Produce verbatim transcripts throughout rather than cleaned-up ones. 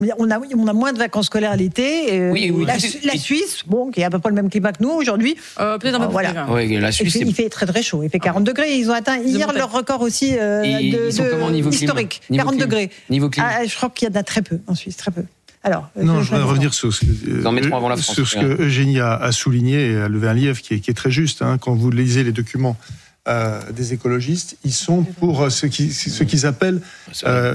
On a, on a moins de vacances scolaires l'été. Euh, oui, oui. La, la Suisse, bon, qui est à peu près le même climat que nous aujourd'hui. Euh, peut-être un peu euh, plus. Voilà. Oui, la Suisse, il, fait, il fait très très chaud. Il fait quarante degrés. Ils ont atteint hier ont leur record aussi euh, ils, de, ils sont de, comment, niveau historique. Niveau quarante climat. degrés. Niveau climat. Ah, je crois qu'il y en a très peu en Suisse, très peu. Alors, non, je voudrais revenir sur ce que, euh, avant la France, sur ce que Eugénie a, a souligné et a levé un lièvre qui est, qui est très juste. Hein, quand vous lisez les documents euh, des écologistes, ils sont pour ce, qui, ce qu'ils appellent euh,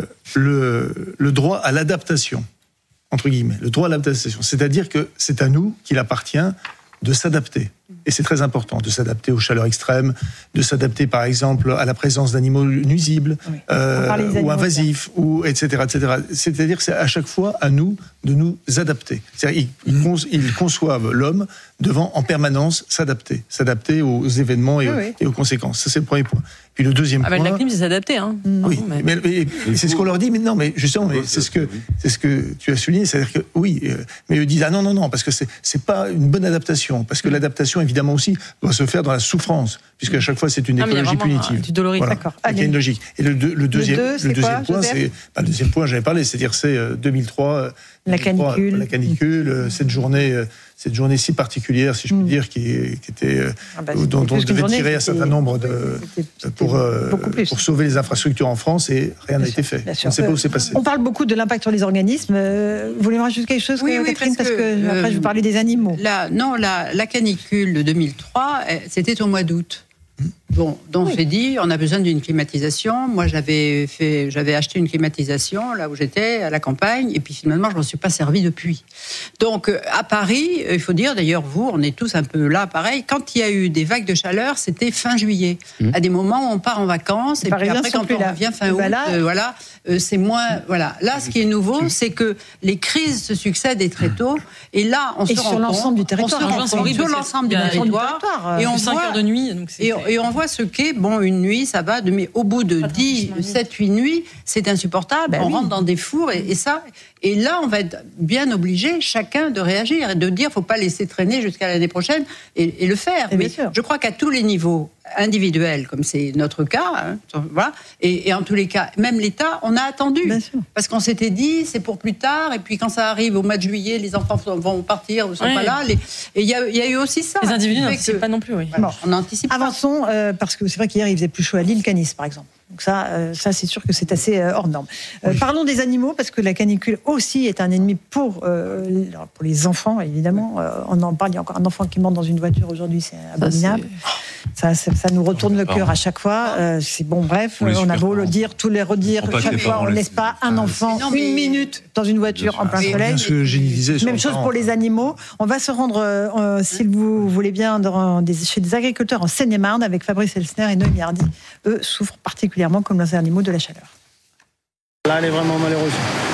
le, le droit à l'adaptation, entre guillemets, le droit à l'adaptation. C'est-à-dire que c'est à nous qu'il appartient de s'adapter. Et c'est très important de s'adapter aux chaleurs extrêmes, de s'adapter par exemple à la présence d'animaux nuisibles, oui. euh, ou invasifs, ou et cetera, et cetera. C'est-à-dire que c'est à chaque fois à nous de nous adapter. C'est-à-dire ils, mmh. ils conçoivent l'homme devant en permanence s'adapter, s'adapter aux événements et, oui, aux, oui. et aux conséquences. Ça c'est le premier point. Puis le deuxième Avec point. Avec la clim, c'est s'adapter, hein. Oui, mais, mais, mais c'est ce qu'on leur dit. Mais non, mais justement, mais c'est ce que c'est ce que tu as souligné, c'est-à-dire que oui, mais ils disent ah non non non parce que c'est c'est pas une bonne adaptation, parce que l'adaptation évidemment aussi doit se faire dans la souffrance, puisque à chaque fois c'est une écologie ah, punitive. Du doloris, voilà. D'accord. Il y a une logique. Et le, deux, le deuxième, le, deux, le deuxième quoi, point, c'est bah, le deuxième point, j'avais parlé, c'est-à-dire c'est deux mille trois, la canicule, la canicule, mmh. cette journée, cette journée si particulière, si je puis mmh. dire, qui, qui était ah bah, dont on devait journée, tirer un certain nombre de c'était, c'était pour euh, pour sauver les infrastructures en France, et rien n'a été fait. On ne sait pas où c'est passé. On parle beaucoup de l'impact sur les organismes. Euh, vous voulez me rajouter quelque chose, oui, oui, Catherine, parce que, parce que euh, après je vous parlais des animaux. La, non, la, la canicule de deux mille trois, c'était au mois d'août. Bon, donc oui. j'ai dit, on a besoin d'une climatisation. Moi, j'avais fait, j'avais acheté une climatisation là où j'étais, à la campagne, et puis finalement, je m'en suis pas servi depuis. Donc, à Paris, il faut dire, d'ailleurs, vous, on est tous un peu là, pareil. Quand il y a eu des vagues de chaleur, c'était fin juillet. Mmh. À des moments où on part en vacances, et, et puis après, quand on là. revient fin août, voilà, euh, voilà euh, c'est moins, voilà. Là, ce qui est nouveau, c'est que les crises se succèdent et très tôt, et là, on et se sur rend l'ensemble compte, du territoire, on se rend compte sur l'ensemble du territoire, et on voit de nuit, donc c'est et on voit ce qu'est, bon, une nuit, ça va, mais au bout de dix, sept, huit nuits, c'est insupportable. Ben on oui. rentre dans des fours et, et ça. Et là, on va être bien obligé, chacun, de réagir et de dire, faut pas laisser traîner jusqu'à l'année prochaine et, et le faire. Et mais je crois qu'à tous les niveaux, individuels, comme c'est notre cas, hein, voilà, et, et en tous les cas, même l'État, on a attendu. Parce qu'on s'était dit, c'est pour plus tard, et puis quand ça arrive au mois de juillet, les enfants vont partir, ne sont oui. pas là. Les, et il y, y a eu aussi ça. Les individus n'anticipent pas non plus, oui. Voilà, on anticipe Avançons, pas. Euh, parce que c'est vrai qu'hier, il faisait plus chaud à l'île qu'à Nice, par exemple. Donc ça, euh, ça c'est sûr que c'est assez euh, hors norme. Euh, oui. Parlons des animaux, parce que la canicule aussi est un ennemi pour, euh, pour les enfants, évidemment. Euh, on en parle, il y a encore un enfant qui monte dans une voiture aujourd'hui, c'est abominable. Ça, ça, ça nous retourne le cœur à chaque fois. Euh, c'est bon, bref, on, on a beau le dire, tous les redire, chaque fois, on ne laisse pas un enfant non, une minute dans une voiture en plein soleil. Même chose pour les animaux. On va se rendre, euh, si vous voulez bien, dans des, chez des agriculteurs en Seine-et-Marne avec Fabrice Elsner et Noémie Hardy. Eux souffrent particulièrement comme les animaux de la chaleur. Là, elle est vraiment malheureuse.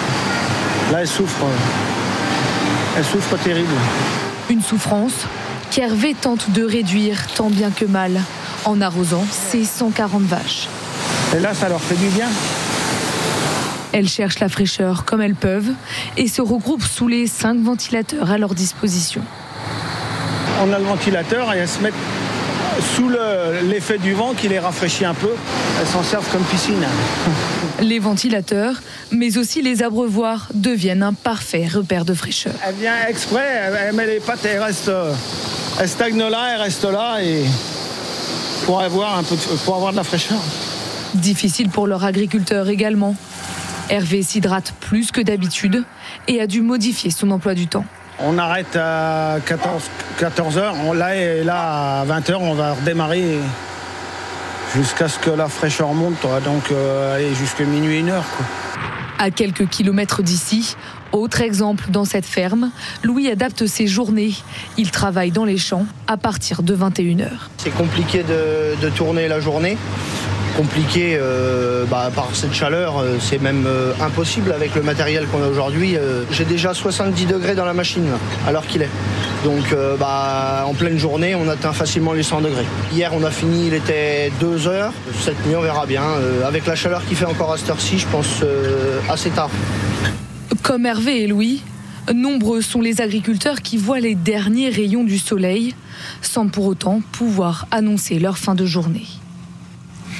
Là, elle souffre. Elle souffre terrible. Une souffrance qu'Hervé tente de réduire tant bien que mal en arrosant ses cent quarante vaches. Et là, ça leur fait du bien. Elles cherchent la fraîcheur comme elles peuvent et se regroupent sous les cinq ventilateurs à leur disposition. On a le ventilateur et elles se mettent sous le, l'effet du vent qui les rafraîchit un peu. Elles s'en servent comme piscine. Les ventilateurs, mais aussi les abreuvoirs, deviennent un parfait repère de fraîcheur. Elle vient exprès, elle met les pattes, elle reste, elle stagne là, elle reste là, et pour avoir un peu, de, pour avoir de la fraîcheur. Difficile pour leur agriculteur également. Hervé s'hydrate plus que d'habitude et a dû modifier son emploi du temps. On arrête à quatorze heures, là, et là à vingt heures, on va redémarrer jusqu'à ce que la fraîcheur monte, donc euh, aller jusqu'à minuit, une heure. Quoi. À quelques kilomètres d'ici, autre exemple dans cette ferme, Louis adapte ses journées. Il travaille dans les champs à partir de vingt et une heures. C'est compliqué de, de tourner la journée. Compliqué euh, bah, par cette chaleur, euh, c'est même euh, impossible avec le matériel qu'on a aujourd'hui. Euh, j'ai déjà soixante-dix degrés dans la machine là, à l'heure qu'il est. Donc euh, bah, en pleine journée, on atteint facilement les cent degrés. Hier, on a fini, il était deux heures. Cette nuit, on verra bien. Euh, avec la chaleur qu'il fait encore à cette heure-ci, je pense euh, assez tard. Comme Hervé et Louis, nombreux sont les agriculteurs qui voient les derniers rayons du soleil sans pour autant pouvoir annoncer leur fin de journée.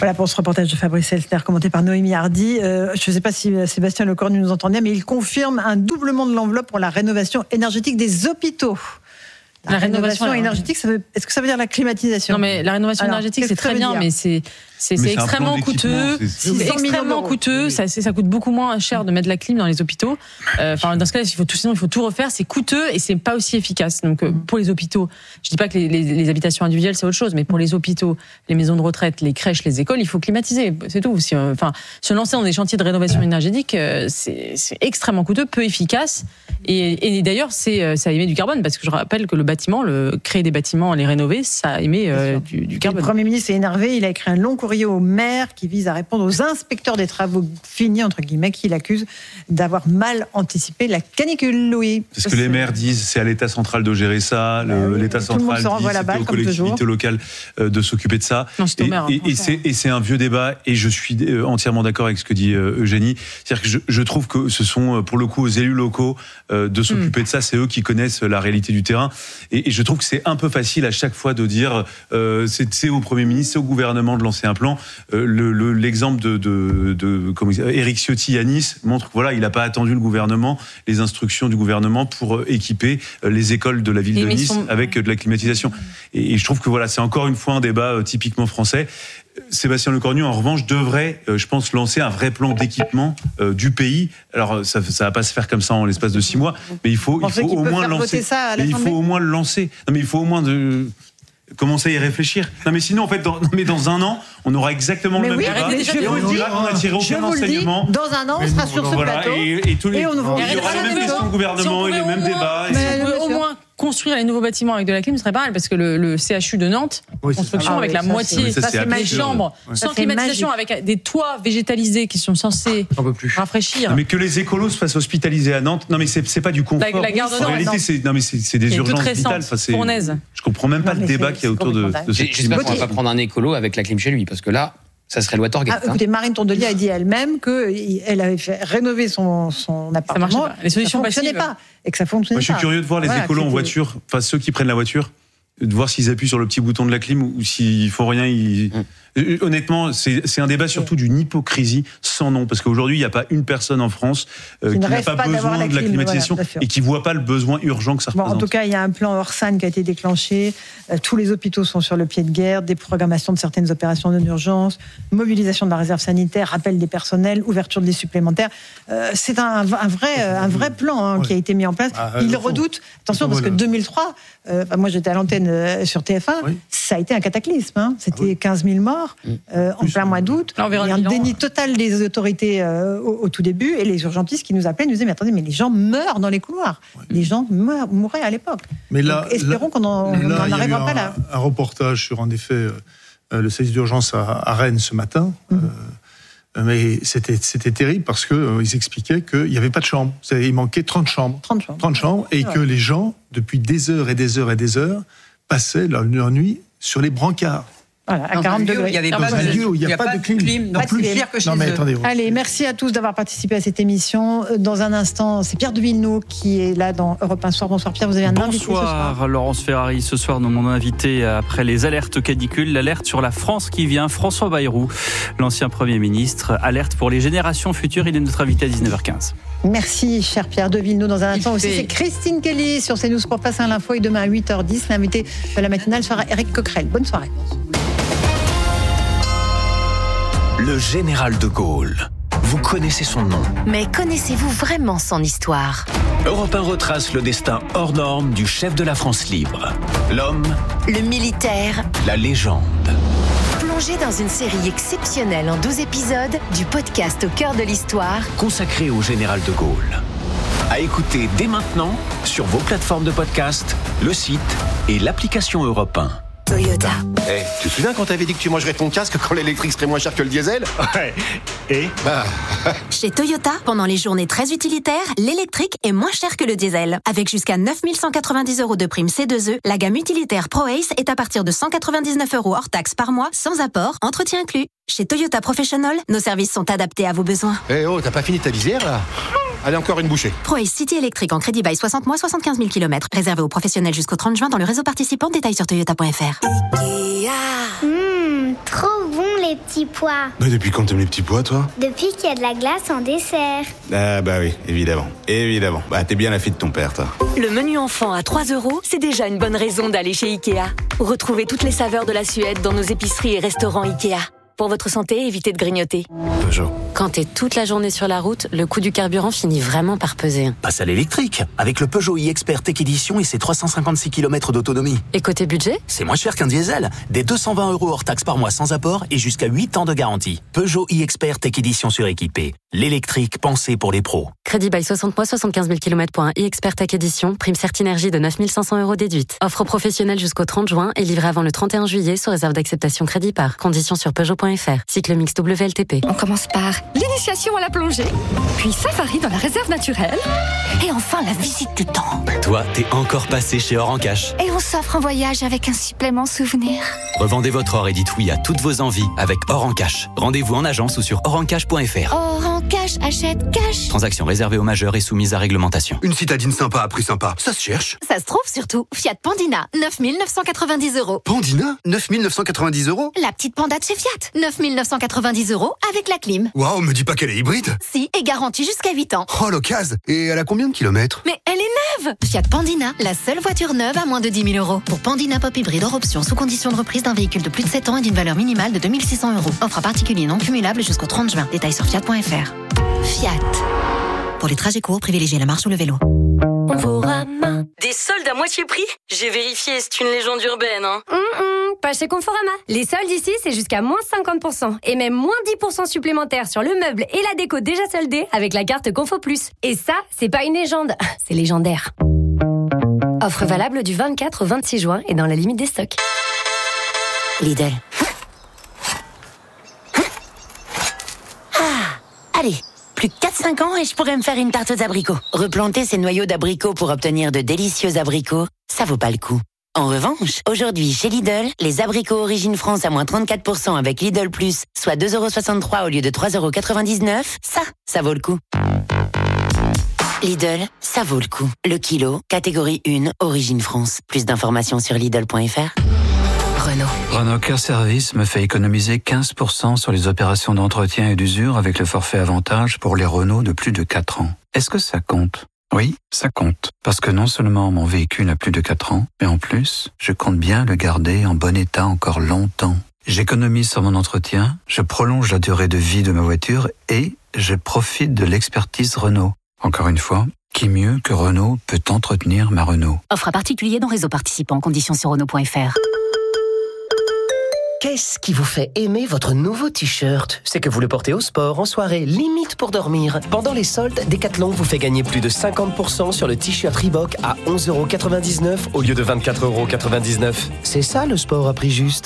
Voilà pour ce reportage de Fabrice Elsner, commenté par Noémie Hardy. Euh, je ne sais pas si Sébastien Lecornu nous entendait, mais il confirme un doublement de l'enveloppe pour la rénovation énergétique des hôpitaux. La, la rénovation, rénovation énergétique, ça veut, est-ce que ça veut dire la climatisation ? Non, mais la rénovation Alors, énergétique, c'est très bien, mais c'est, c'est, c'est, c'est extrêmement coûteux. C'est, c'est extrêmement coûteux. Ça, c'est, ça coûte beaucoup moins cher de mettre la clim dans les hôpitaux. Euh, enfin, dans ce cas-là, il faut tout, sinon il faut tout refaire. C'est coûteux et c'est pas aussi efficace. Donc, euh, pour les hôpitaux, je dis pas que les, les, les habitations individuelles c'est autre chose, mais pour les hôpitaux, les maisons de retraite, les crèches, les écoles, il faut climatiser. C'est tout. Si, euh, enfin, se lancer dans des chantiers de rénovation énergétique, euh, c'est, c'est extrêmement coûteux, peu efficace. Et, et d'ailleurs, c'est, ça émet du carbone parce que je rappelle que le bâtiment, le créer des bâtiments, les rénover, ça émet euh, du, du carbone. Le Premier ministre est énervé. Il a écrit un long courrier au maire qui vise à répondre aux inspecteurs des travaux finis, entre guillemets, qui l'accusent d'avoir mal anticipé la canicule, Louis. C'est ce que les maires disent, c'est à l'État central de gérer ça. Le, oui, l'État central dit c'est aux collectivités locales de s'occuper de ça. Non, c'est et, au maire, et, et, c'est, et c'est un vieux débat et je suis entièrement d'accord avec ce que dit Eugénie. C'est-à-dire que je, je trouve que ce sont pour le coup aux élus locaux de s'occuper mmh. de ça. C'est eux qui connaissent la réalité du terrain. Et, et je trouve que c'est un peu facile à chaque fois de dire euh, c'est, c'est au Premier ministre, c'est au gouvernement de lancer un plan. Euh, le, le, l'exemple de, de, de comment il Éric Ciotti à Nice montre que voilà, il n'a pas attendu le gouvernement, les instructions du gouvernement pour équiper les écoles de la ville et de Nice sont... avec de la climatisation. Et, et je trouve que voilà, c'est encore une fois un débat euh, typiquement français. Sébastien Lecornu, en revanche, devrait, euh, je pense, lancer un vrai plan d'équipement euh, du pays. Alors, ça ne va pas se faire comme ça en l'espace de six mois, mais il faut, il faut au moins lancer. Mais il faut au moins le lancer. Non, mais il faut au moins de commencer à y réfléchir. Non, mais sinon, en fait, dans, mais dans un an, on aura exactement mais le oui, même débat. Mais je et on vous dira qu'on n'a tiré aucun enseignement. Dans un an, on sera sur ce voilà, plateau. Et, et, tous les, et on, on il y aura les mêmes questions au gouvernement et les mêmes débats. Mais si on peut au moins construire les nouveaux bâtiments avec de la clim, ce serait pas mal, parce que le, le C H U de Nantes, oui, construction ah, avec oui, la ça, moitié des chambres, ouais. sans ça, climatisation, magique. Avec des toits végétalisés qui sont censés rafraîchir. Non, mais que les écolos se fassent hospitaliser à Nantes, non mais c'est, c'est pas du confort. La, la gare de Nantes, en réalité, c'est, non, mais c'est, c'est des urgences vitales. Enfin, c'est, je comprends même pas non, le débat qu'il y a autour de, de cette J'espère qu'on va pas prendre un écolo avec la clim chez lui, parce que là, ça serait loi Torguet. Ah, écoutez, Marine Tondelier a dit elle-même qu'elle avait fait rénover son, son appartement. Les solutions ça ne fonctionnait pas. Et que ça fonctionnait Moi, je suis pas. curieux de voir les voilà, écolos en voiture, enfin ceux qui prennent la voiture, de voir s'ils appuient sur le petit bouton de la clim ou s'ils font rien. Ils... Mmh. Honnêtement, c'est, c'est un débat surtout d'une hypocrisie sans nom, parce qu'aujourd'hui, il n'y a pas une personne en France euh, qui n'a pas, pas besoin la de la climatisation voilà, et qui ne voit pas le besoin urgent que ça bon, représente. En tout cas, il y a un plan Orsan qui a été déclenché. Euh, tous les hôpitaux sont sur le pied de guerre, déprogrammation de certaines opérations en urgence, mobilisation de la réserve sanitaire, rappel des personnels, ouverture de lits supplémentaires. Euh, c'est un, un, vrai, un vrai plan hein, ouais. qui a été mis en place. Ah, il redoute, attention, parce que deux mille trois, euh, moi j'étais à l'antenne euh, sur T F un, oui. ça a été un cataclysme. Hein. C'était ah, oui. quinze mille morts. Euh, en plein mois d'août, il y a un déni total des autorités euh, au, au tout début, et les urgentistes qui nous appelaient nous disaient mais attendez, mais les gens meurent dans les couloirs, ouais. les gens meurent, mouraient à l'époque. Mais là, Donc, espérons là, qu'on n'en arrivera pas là. Un reportage sur en effet euh, le service d'urgence à, à Rennes ce matin. Mmh. Euh, Mais c'était, c'était terrible parce qu'ils euh, expliquaient qu'il n'y avait pas de chambres. Il manquait trente chambres. trente chambres. trente chambres et ouais. que les gens, depuis des heures et des heures et des heures, passaient leur, leur nuit sur les brancards. Voilà, à quarante degrés. Il y avait dans pas un lieu où il n'y a, a pas de clim. clim pas de plus pire que chez non, mais eux. Attendez, Allez, merci à tous d'avoir participé à cette émission. Dans un instant, c'est Pierre de Villeneuve qui est là dans Europe un Soir. Bonsoir Pierre, vous avez un Bonsoir, invité ce soir. Bonsoir Laurence Ferrari. Ce soir, nous m'en invité après les alertes canicules, l'alerte sur la France qui vient. François Bayrou, l'ancien Premier ministre, alerte pour les générations futures. Il est notre invité à dix-neuf heures quinze. Merci, cher Pierre de Villeneuve. Dans un instant aussi, fait... c'est Christine Kelly sur CNews pour Passer à l'info. Et demain à huit heures dix, l'invité de la matinale sera Éric Coquerel. Bonne soirée. Le général de Gaulle. Vous connaissez son nom. Mais connaissez-vous vraiment son histoire ? Europe un retrace le destin hors norme du chef de la France libre. L'homme, le militaire, la légende. Plongez dans une série exceptionnelle en douze épisodes du podcast Au cœur de l'histoire, consacré au général de Gaulle. À écouter dès maintenant sur vos plateformes de podcast, le site et l'application Europe un. Toyota. Eh, hey, tu te souviens quand t'avais dit que tu mangerais ton casque quand l'électrique serait moins cher que le diesel ? Ouais. Et bah... Chez Toyota, pendant les journées très utilitaires, l'électrique est moins cher que le diesel. Avec jusqu'à neuf mille cent quatre-vingt-dix euros de prime C deux E, la gamme utilitaire ProAce est à partir de cent quatre-vingt-dix-neuf euros hors taxe par mois, sans apport, entretien inclus. Chez Toyota Professional, nos services sont adaptés à vos besoins. Eh hey oh, t'as pas fini ta visière là ? Allez, encore une bouchée. ProAce City électrique en crédit bail soixante mois, soixante-quinze mille kilomètres. Réservé aux professionnels jusqu'au trente juin dans le réseau participant. Détails sur toyota point f r. Mmh, trop bon les petits pois. Bah, depuis quand t'aimes les petits pois, toi? Depuis qu'il y a de la glace en dessert. Ah bah oui, évidemment. Évidemment. Bah, t'es bien la fille de ton père, toi. Le menu enfant à trois euros, c'est déjà une bonne raison d'aller chez Ikea. Retrouvez toutes les saveurs de la Suède dans nos épiceries et restaurants Ikea. Pour votre santé, évitez de grignoter. Peugeot. Quand t'es toute la journée sur la route, le coût du carburant finit vraiment par peser. Passe à l'électrique, avec le Peugeot e-Expert Tech Edition et ses trois cent cinquante-six kilomètres d'autonomie. Et côté budget ? C'est moins cher qu'un diesel. Des deux cent vingt euros hors taxe par mois sans apport et jusqu'à huit ans de garantie. Peugeot e-Expert Tech Edition suréquipé. L'électrique pensé pour les pros. Crédit bail soixante mois, soixante-quinze mille kilomètres pour un e-Expert Tech Edition. Prime Certinergie de neuf mille cinq cents euros déduite. Offre professionnelle jusqu'au trente juin et livré avant le trente et un juillet sous réserve d'acceptation crédit par. Conditions sur Peugeot point f r. Cycle mix W L T P. On commence par l'initiation à la plongée, puis safari dans la réserve naturelle, et enfin la visite du temple. Toi, t'es encore passé chez Or en Cash. Et on s'offre un voyage avec un supplément souvenir. Revendez votre or et dites oui à toutes vos envies avec Or en Cash. Rendez-vous en agence ou sur or en cash point f r. Or en Cash, achète cash. Transaction réservée aux majeurs et soumise à réglementation. Une citadine sympa à prix sympa, ça se cherche. Ça se trouve surtout. Fiat Pandina, neuf mille neuf cent quatre-vingt-dix euros. Pandina, neuf mille neuf cent quatre-vingt-dix euros. La petite panda de chez Fiat, neuf mille neuf cent quatre-vingt-dix euros avec la clim. Waouh, me dis pas qu'elle est hybride. Si, et garantie jusqu'à huit ans. Oh, l'occasion. Et elle a combien de kilomètres? Mais elle est neuve. Fiat Pandina, la seule voiture neuve à moins de dix mille euros. Pour Pandina Pop Hybride hors option, sous condition de reprise d'un véhicule de plus de sept ans et d'une valeur minimale de deux mille six cents euros. Offre à particulier non cumulable jusqu'au trente juin. Détails sur fiat point f r. Fiat. Pour les trajets courts, privilégiez la marche ou le vélo. Conforama. Des soldes à moitié prix? J'ai vérifié, c'est une légende urbaine, hein. Mmh, pas chez Conforama. Les soldes ici, c'est jusqu'à moins cinquante pour cent. Et même moins dix pour cent supplémentaires sur le meuble et la déco déjà soldée avec la carte Confo Plus. Et ça, c'est pas une légende, c'est légendaire. Offre valable du vingt-quatre au vingt-six juin et dans la limite des stocks. Lidl. Ah, allez. Plus que quatre cinq ans et je pourrais me faire une tarte aux abricots. Replanter ces noyaux d'abricots pour obtenir de délicieux abricots, ça vaut pas le coup. En revanche, aujourd'hui, chez Lidl, les abricots Origine France à moins trente-quatre pour cent avec Lidl Plus, soit deux euros soixante-trois au lieu de trois euros quatre-vingt-dix-neuf, ça, ça vaut le coup. Lidl, ça vaut le coup. Le kilo, catégorie un, Origine France. Plus d'informations sur Lidl point f r. Renault. Renault Care Service me fait économiser quinze pour cent sur les opérations d'entretien et d'usure avec le forfait avantage pour les Renault de plus de quatre ans. Est-ce que ça compte ? Oui, ça compte. Parce que non seulement mon véhicule a plus de quatre ans, mais en plus, je compte bien le garder en bon état encore longtemps. J'économise sur mon entretien, je prolonge la durée de vie de ma voiture et je profite de l'expertise Renault. Encore une fois, qui mieux que Renault peut entretenir ma Renault ? Offre à particulier dans réseau participant. Conditions sur Renault point f r. Qu'est-ce qui vous fait aimer votre nouveau t-shirt ? C'est que vous le portez au sport, en soirée, limite pour dormir. Pendant les soldes, Decathlon vous fait gagner plus de cinquante pour cent sur le t-shirt Reebok à onze euros quatre-vingt-dix-neuf au lieu de vingt-quatre euros quatre-vingt-dix-neuf. C'est ça le sport à prix juste.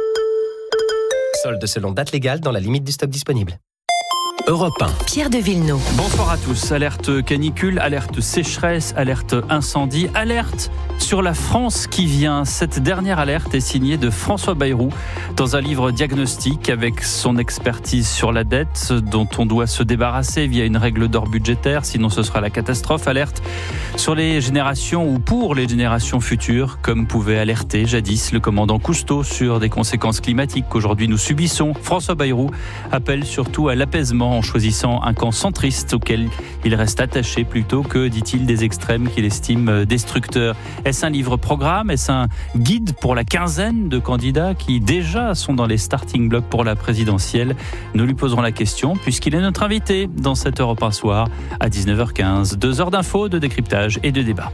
Soldes selon date légale dans la limite du stock disponible. Europe un. Pierre de Villeneuve. Bonsoir à tous. Alerte canicule, alerte sécheresse, alerte incendie, alerte sur la France qui vient. Cette dernière alerte est signée de François Bayrou dans un livre diagnostic avec son expertise sur la dette dont on doit se débarrasser via une règle d'or budgétaire, sinon ce sera la catastrophe. Alerte sur les générations ou pour les générations futures, comme pouvait alerter jadis le commandant Cousteau sur des conséquences climatiques qu'aujourd'hui nous subissons. François Bayrou appelle surtout à l'apaisement en choisissant un camp centriste auquel il reste attaché plutôt que, dit-il, des extrêmes qu'il estime destructeurs. Est-ce un livre-programme ? Est-ce un guide pour la quinzaine de candidats qui déjà sont dans les starting blocks pour la présidentielle ? Nous lui poserons la question puisqu'il est notre invité dans cette Europe un soir à dix-neuf heures quinze. Deux heures d'infos, de décryptage et de débat.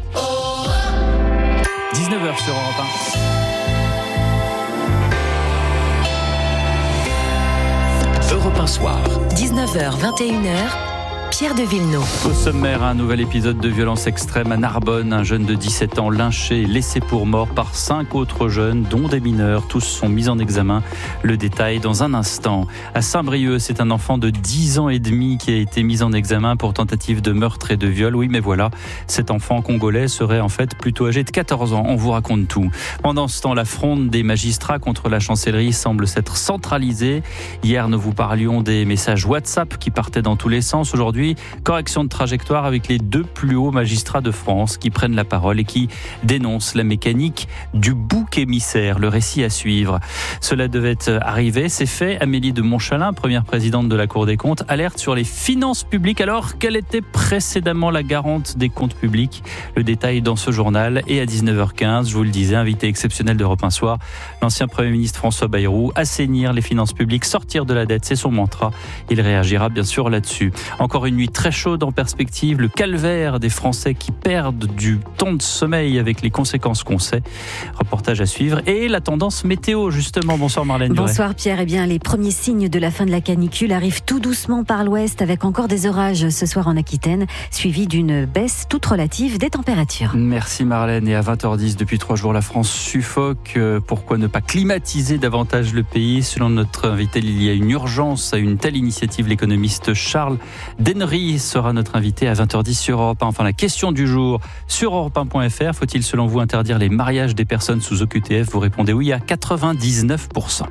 dix-neuf heures sur Europe un. Europe un soir. dix-neuf heures vingt et une heures. Pierre de Villeneuve. Au sommaire, un nouvel épisode de violence extrême à Narbonne. Un jeune de dix-sept ans lynché et laissé pour mort par cinq autres jeunes, dont des mineurs. Tous sont mis en examen. Le détail dans un instant. À Saint-Brieuc, c'est un enfant de dix ans et demi qui a été mis en examen pour tentative de meurtre et de viol. Oui, mais voilà, cet enfant congolais serait en fait plutôt âgé de quatorze ans. On vous raconte tout. Pendant ce temps, la fronde des magistrats contre la chancellerie semble s'être centralisée. Hier, nous vous parlions des messages WhatsApp qui partaient dans tous les sens. Aujourd'hui, aujourd'hui. Correction de trajectoire avec les deux plus hauts magistrats de France qui prennent la parole et qui dénoncent la mécanique du bouc émissaire. Le récit à suivre. Cela devait arriver, c'est fait. Amélie de Montchalin, première présidente de la Cour des comptes, alerte sur les finances publiques alors qu'elle était précédemment la garante des comptes publics. Le détail dans ce journal. Et à dix-neuf heures quinze, je vous le disais, invité exceptionnel d'Europe un soir, l'ancien Premier ministre François Bayrou, assainir les finances publiques, sortir de la dette, c'est son mantra. Il réagira bien sûr là-dessus. Encore une nuit très chaude en perspective, le calvaire des Français qui perdent du temps de sommeil avec les conséquences qu'on sait. Reportage à suivre. Et la tendance météo, justement. Bonsoir Marlène Duret. Bonsoir Pierre. Eh bien, les premiers signes de la fin de la canicule arrivent tout doucement par l'ouest avec encore des orages ce soir en Aquitaine, suivi d'une baisse toute relative des températures. Merci Marlène. Et à vingt heures dix, depuis trois jours, la France suffoque. Pourquoi ne pas climatiser davantage le pays ? Selon notre invité, il y a une urgence à une telle initiative. L'économiste Charles Dennery sera notre invité à vingt heures dix sur Europe un. Enfin, la question du jour sur europe un point f r. Faut-il selon vous interdire les mariages des personnes sous O Q T F ? Vous répondez oui à quatre-vingt-dix-neuf pour cent.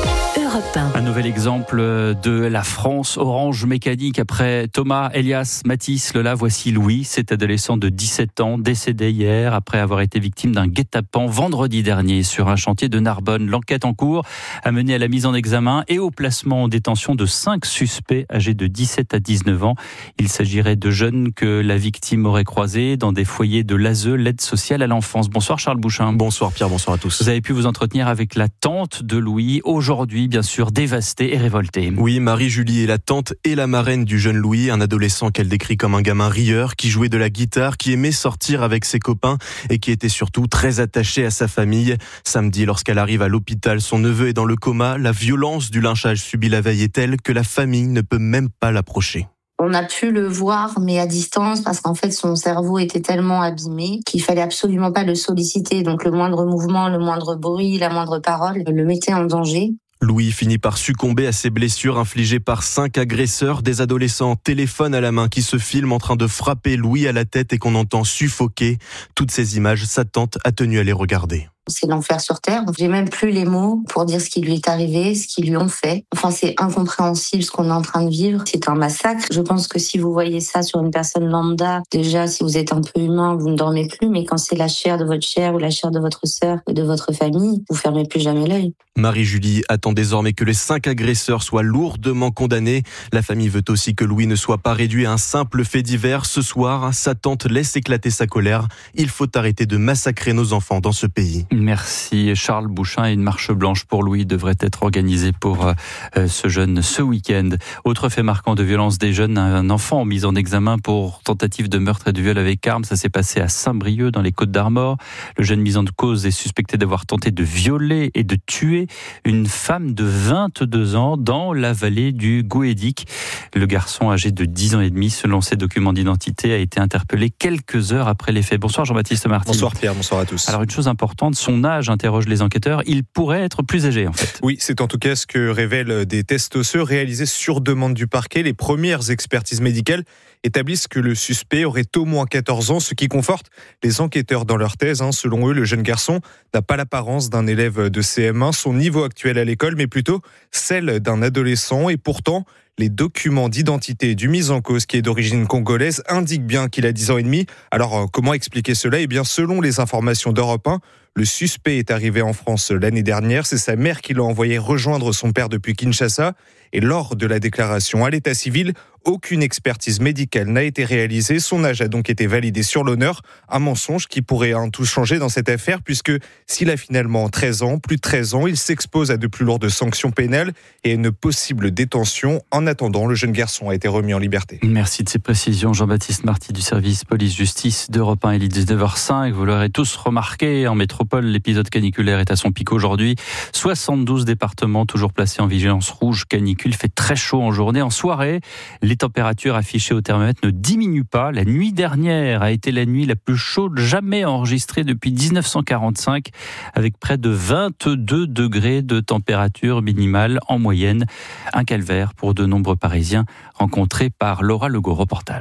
Un nouvel exemple de la France orange mécanique. Après Thomas, Elias, Mathis, Lola, voici Louis, cet adolescent de dix-sept ans, décédé hier après avoir été victime d'un guet-apens vendredi dernier sur un chantier de Narbonne. L'enquête en cours a mené à la mise en examen et au placement en détention de cinq suspects âgés de dix-sept à dix-neuf ans. Il s'agirait de jeunes que la victime aurait croisés dans des foyers de l'A S E, l'aide sociale à l'enfance. Bonsoir Charles Bouchin. Bonsoir Pierre, bonsoir à tous. Vous avez pu vous entretenir avec la tante de Louis, aujourd'hui bien sûr dévastée et révoltée. Oui, Marie-Julie est la tante et la marraine du jeune Louis, un adolescent qu'elle décrit comme un gamin rieur, qui jouait de la guitare, qui aimait sortir avec ses copains et qui était surtout très attaché à sa famille. Samedi, lorsqu'elle arrive à l'hôpital, son neveu est dans le coma. La violence du lynchage subi la veille est telle que la famille ne peut même pas l'approcher. On a pu le voir, mais à distance, parce qu'en fait, son cerveau était tellement abîmé qu'il fallait absolument pas le solliciter. Donc le moindre mouvement, le moindre bruit, la moindre parole le mettait en danger. Louis finit par succomber à ses blessures infligées par cinq agresseurs, des adolescents téléphone à la main qui se filment en train de frapper Louis à la tête et qu'on entend suffoquer. Toutes ces images, sa tante a tenu à les regarder. C'est l'enfer sur terre. J'ai même plus les mots pour dire ce qui lui est arrivé, ce qu'ils lui ont fait. Enfin, c'est incompréhensible ce qu'on est en train de vivre. C'est un massacre. Je pense que si vous voyez ça sur une personne lambda, déjà, si vous êtes un peu humain, vous ne dormez plus. Mais quand c'est la chair de votre chair ou la chair de votre sœur ou de votre famille, vous fermez plus jamais l'œil. Marie-Julie attend désormais que les cinq agresseurs soient lourdement condamnés. La famille veut aussi que Louis ne soit pas réduit à un simple fait divers. Ce soir, sa tante laisse éclater sa colère. Il faut arrêter de massacrer nos enfants dans ce pays. Merci Charles Bouchin. Et une marche blanche pour Louis devrait être organisée pour euh, ce jeune ce week-end. Autre fait marquant de violence des jeunes, un enfant mis en examen pour tentative de meurtre et de viol avec arme. Ça s'est passé à Saint-Brieuc dans les Côtes-d'Armor. Le jeune mis en cause est suspecté d'avoir tenté de violer et de tuer une femme de vingt-deux ans dans la vallée du Gouédic. Le garçon âgé de dix ans et demi, selon ses documents d'identité, a été interpellé quelques heures après les faits. Bonsoir Jean-Baptiste Martin. Bonsoir Pierre, bonsoir à tous. Alors une chose importante, son âge interroge les enquêteurs. Il pourrait être plus âgé en fait. Oui, c'est en tout cas ce que révèlent des tests osseux réalisés sur demande du parquet. Les premières expertises médicales établissent que le suspect aurait au moins quatorze ans, ce qui conforte les enquêteurs dans leur thèse. Selon eux, le jeune garçon n'a pas l'apparence d'un élève de C M un, son niveau actuel à l'école, mais plutôt celle d'un adolescent. Et pourtant, les documents d'identité du mis en cause, qui est d'origine congolaise, indiquent bien qu'il a dix ans et demi. Alors, comment expliquer cela ? Eh bien, selon les informations d'Europe un, le suspect est arrivé en France l'année dernière. C'est sa mère qui l'a envoyé rejoindre son père depuis Kinshasa. Et lors de la déclaration à l'état civil, aucune expertise médicale n'a été réalisée. Son âge a donc été validé sur l'honneur. Un mensonge qui pourrait hein, tout changer dans cette affaire, puisque s'il a finalement treize ans, plus de treize ans, il s'expose à de plus lourdes sanctions pénales et à une possible détention. En attendant, le jeune garçon a été remis en liberté. Merci de ces précisions. Jean-Baptiste Marty du service police-justice d'Europe un. Il est dix-neuf heures cinq. Vous l'aurez tous remarqué, en métropole, l'épisode caniculaire est à son pic aujourd'hui. soixante-douze départements toujours placés en vigilance rouge canicule. Il fait très chaud en journée. En soirée, les températures affichées au thermomètre ne diminuent pas. La nuit dernière a été la nuit la plus chaude jamais enregistrée depuis dix-neuf cent quarante-cinq, avec près de vingt-deux degrés de température minimale en moyenne. Un calvaire pour de nombreux Parisiens rencontrés par Laura Legault. Reportage.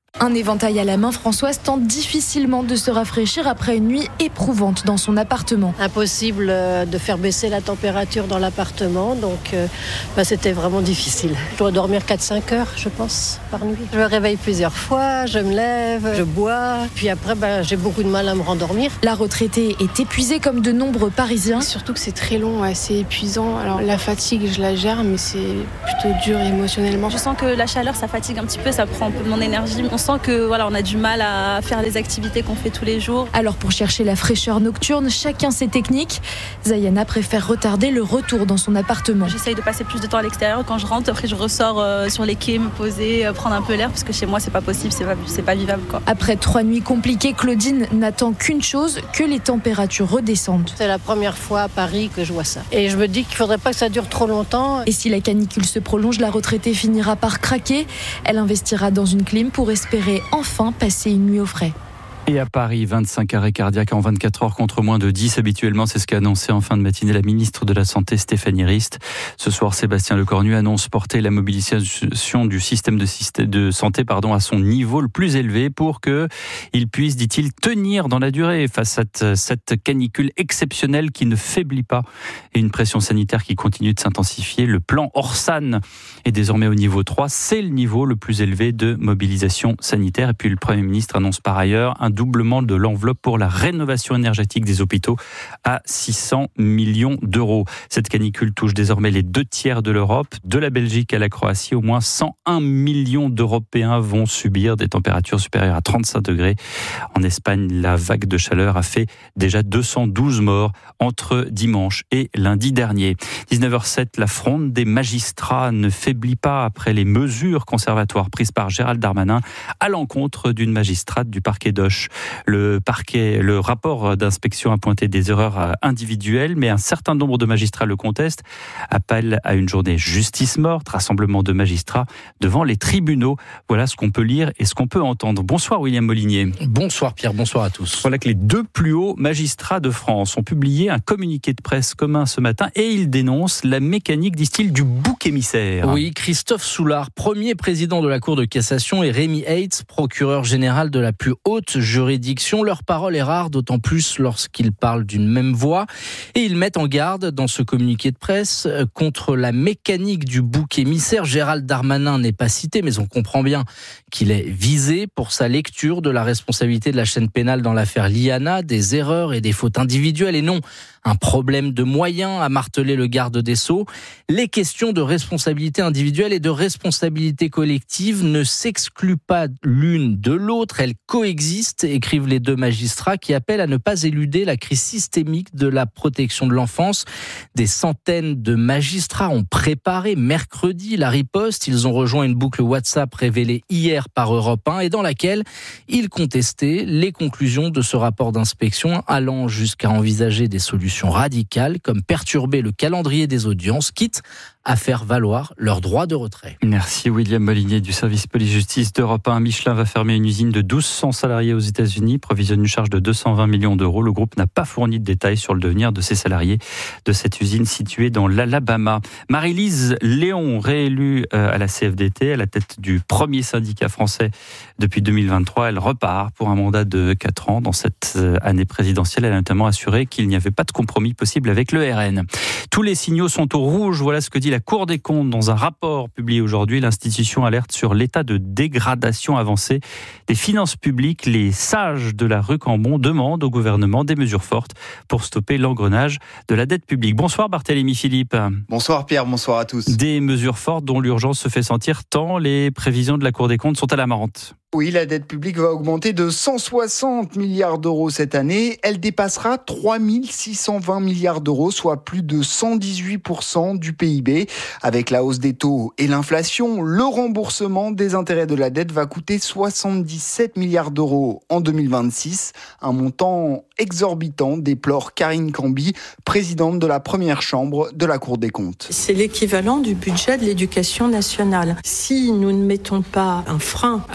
Un éventail à la main, Françoise tente difficilement de se rafraîchir après une nuit éprouvante dans son appartement. Impossible de faire baisser la température dans l'appartement, donc euh, bah, c'était vraiment difficile. Je dois dormir quatre à cinq heures, je pense, par nuit. Je me réveille plusieurs fois, je me lève, je bois, puis après bah, j'ai beaucoup de mal à me rendormir. La retraitée est épuisée comme de nombreux Parisiens. Surtout que c'est très long, ouais, c'est épuisant. Alors la fatigue, je la gère, mais c'est plutôt dur émotionnellement. Je sens que la chaleur, ça fatigue un petit peu, ça prend un peu de mon énergie. On sent que voilà, on a du mal à faire les activités qu'on fait tous les jours. Alors pour chercher la fraîcheur nocturne, chacun ses techniques. Zayana préfère retarder le retour dans son appartement. J'essaye de passer plus de temps à l'extérieur. Quand je rentre, après je ressors euh, sur les quais, me poser, euh, prendre un peu l'air, parce que chez moi c'est pas possible, c'est pas, c'est pas vivable, quoi. Après trois nuits compliquées, Claudine n'attend qu'une chose, que les températures redescendent. C'est la première fois à Paris que je vois ça. Et je me dis qu'il faudrait pas que ça dure trop longtemps. Et si la canicule se prolonge, la retraitée finira par craquer. Elle investira dans une clim pour espérer enfin passer une nuit au frais. Et à Paris, vingt-cinq arrêts cardiaques en vingt-quatre heures contre moins de dix habituellement. C'est ce qu'a annoncé en fin de matinée la ministre de la Santé, Stéphanie Rist. Ce soir, Sébastien Lecornu annonce porter la mobilisation du système de, système de santé pardon, à son niveau le plus élevé pour qu'il puisse, dit-il, tenir dans la durée face à cette, cette canicule exceptionnelle qui ne faiblit pas et une pression sanitaire qui continue de s'intensifier. Le plan Orsan est désormais au niveau trois. C'est le niveau le plus élevé de mobilisation sanitaire. Et puis le Premier ministre annonce par ailleurs un doublement de l'enveloppe pour la rénovation énergétique des hôpitaux à six cents millions d'euros. Cette canicule touche désormais les deux tiers de l'Europe, de la Belgique à la Croatie. Au moins cent un millions d'Européens vont subir des températures supérieures à trente-cinq degrés. En Espagne, la vague de chaleur a fait déjà deux cent douze morts entre dimanche et lundi dernier. dix-neuf heures sept, la fronde des magistrats ne faiblit pas après les mesures conservatoires prises par Gérald Darmanin à l'encontre d'une magistrate du parquet d'Auch. Le parquet, le rapport d'inspection a pointé des erreurs individuelles, mais un certain nombre de magistrats le contestent. Appel à une journée justice morte, rassemblement de magistrats devant les tribunaux. Voilà ce qu'on peut lire et ce qu'on peut entendre. Bonsoir William Molinier. Bonsoir Pierre, bonsoir à tous. Voilà que les deux plus hauts magistrats de France ont publié un communiqué de presse commun ce matin et ils dénoncent la mécanique, disent-ils, du bouc émissaire. Oui, Christophe Soulard, premier président de la Cour de cassation, et Rémi Heitz, procureur général de la plus haute juridiction. Leur parole est rare, d'autant plus lorsqu'ils parlent d'une même voix. Et ils mettent en garde dans ce communiqué de presse contre la mécanique du bouc émissaire. Gérald Darmanin n'est pas cité, mais on comprend bien qu'il est visé pour sa lecture de la responsabilité de la chaîne pénale dans l'affaire Liana, des erreurs et des fautes individuelles et non un problème de moyens, a martelé le garde des Sceaux. Les questions de responsabilité individuelle et de responsabilité collective ne s'excluent pas l'une de l'autre, elles coexistent, écrivent les deux magistrats qui appellent à ne pas éluder la crise systémique de la protection de l'enfance. Des centaines de magistrats ont préparé mercredi la riposte. Ils ont rejoint une boucle WhatsApp révélée hier par Europe un et dans laquelle ils contestaient les conclusions de ce rapport d'inspection, allant jusqu'à envisager des solutions radicales comme perturber le calendrier des audiences, quitte à faire valoir leur droit de retrait. Merci William Molinier du service police-justice d'Europe un. Michelin va fermer une usine de mille deux cents salariés aux États-Unis, provisionne une charge de deux cent vingt millions d'euros. Le groupe n'a pas fourni de détails sur le devenir de ses salariés de cette usine située dans l'Alabama. Marie-Lise Léon, réélue à la C F D T, à la tête du premier syndicat français depuis deux mille vingt-trois, elle repart pour un mandat de quatre ans. Dans cette année présidentielle, elle a notamment assuré qu'il n'y avait pas de compromis possible avec le R N. Tous les signaux sont au rouge, voilà ce que dit la Cour des comptes dans un rapport publié aujourd'hui. L'institution alerte sur l'état de dégradation avancée des finances publiques. Les sages de la rue Cambon demandent au gouvernement des mesures fortes pour stopper l'engrenage de la dette publique. Bonsoir Barthélémy Philippe. Bonsoir Pierre, bonsoir à tous. Des mesures fortes dont l'urgence se fait sentir tant les prévisions de la Cour des comptes sont alarmantes. Oui, la dette publique va augmenter de cent soixante milliards d'euros cette année. Elle dépassera trois mille six cent vingt milliards d'euros, soit plus de cent dix-huit pour cent du P I B. Avec la hausse des taux et l'inflation, le remboursement des intérêts de la dette va coûter soixante-dix-sept milliards d'euros en deux mille vingt-six. Un montant exorbitant, déplore Karine Cambi, présidente de la première chambre de la Cour des comptes. C'est l'équivalent du budget de l'éducation nationale. Si nous ne mettons pas un frein à l'augmentation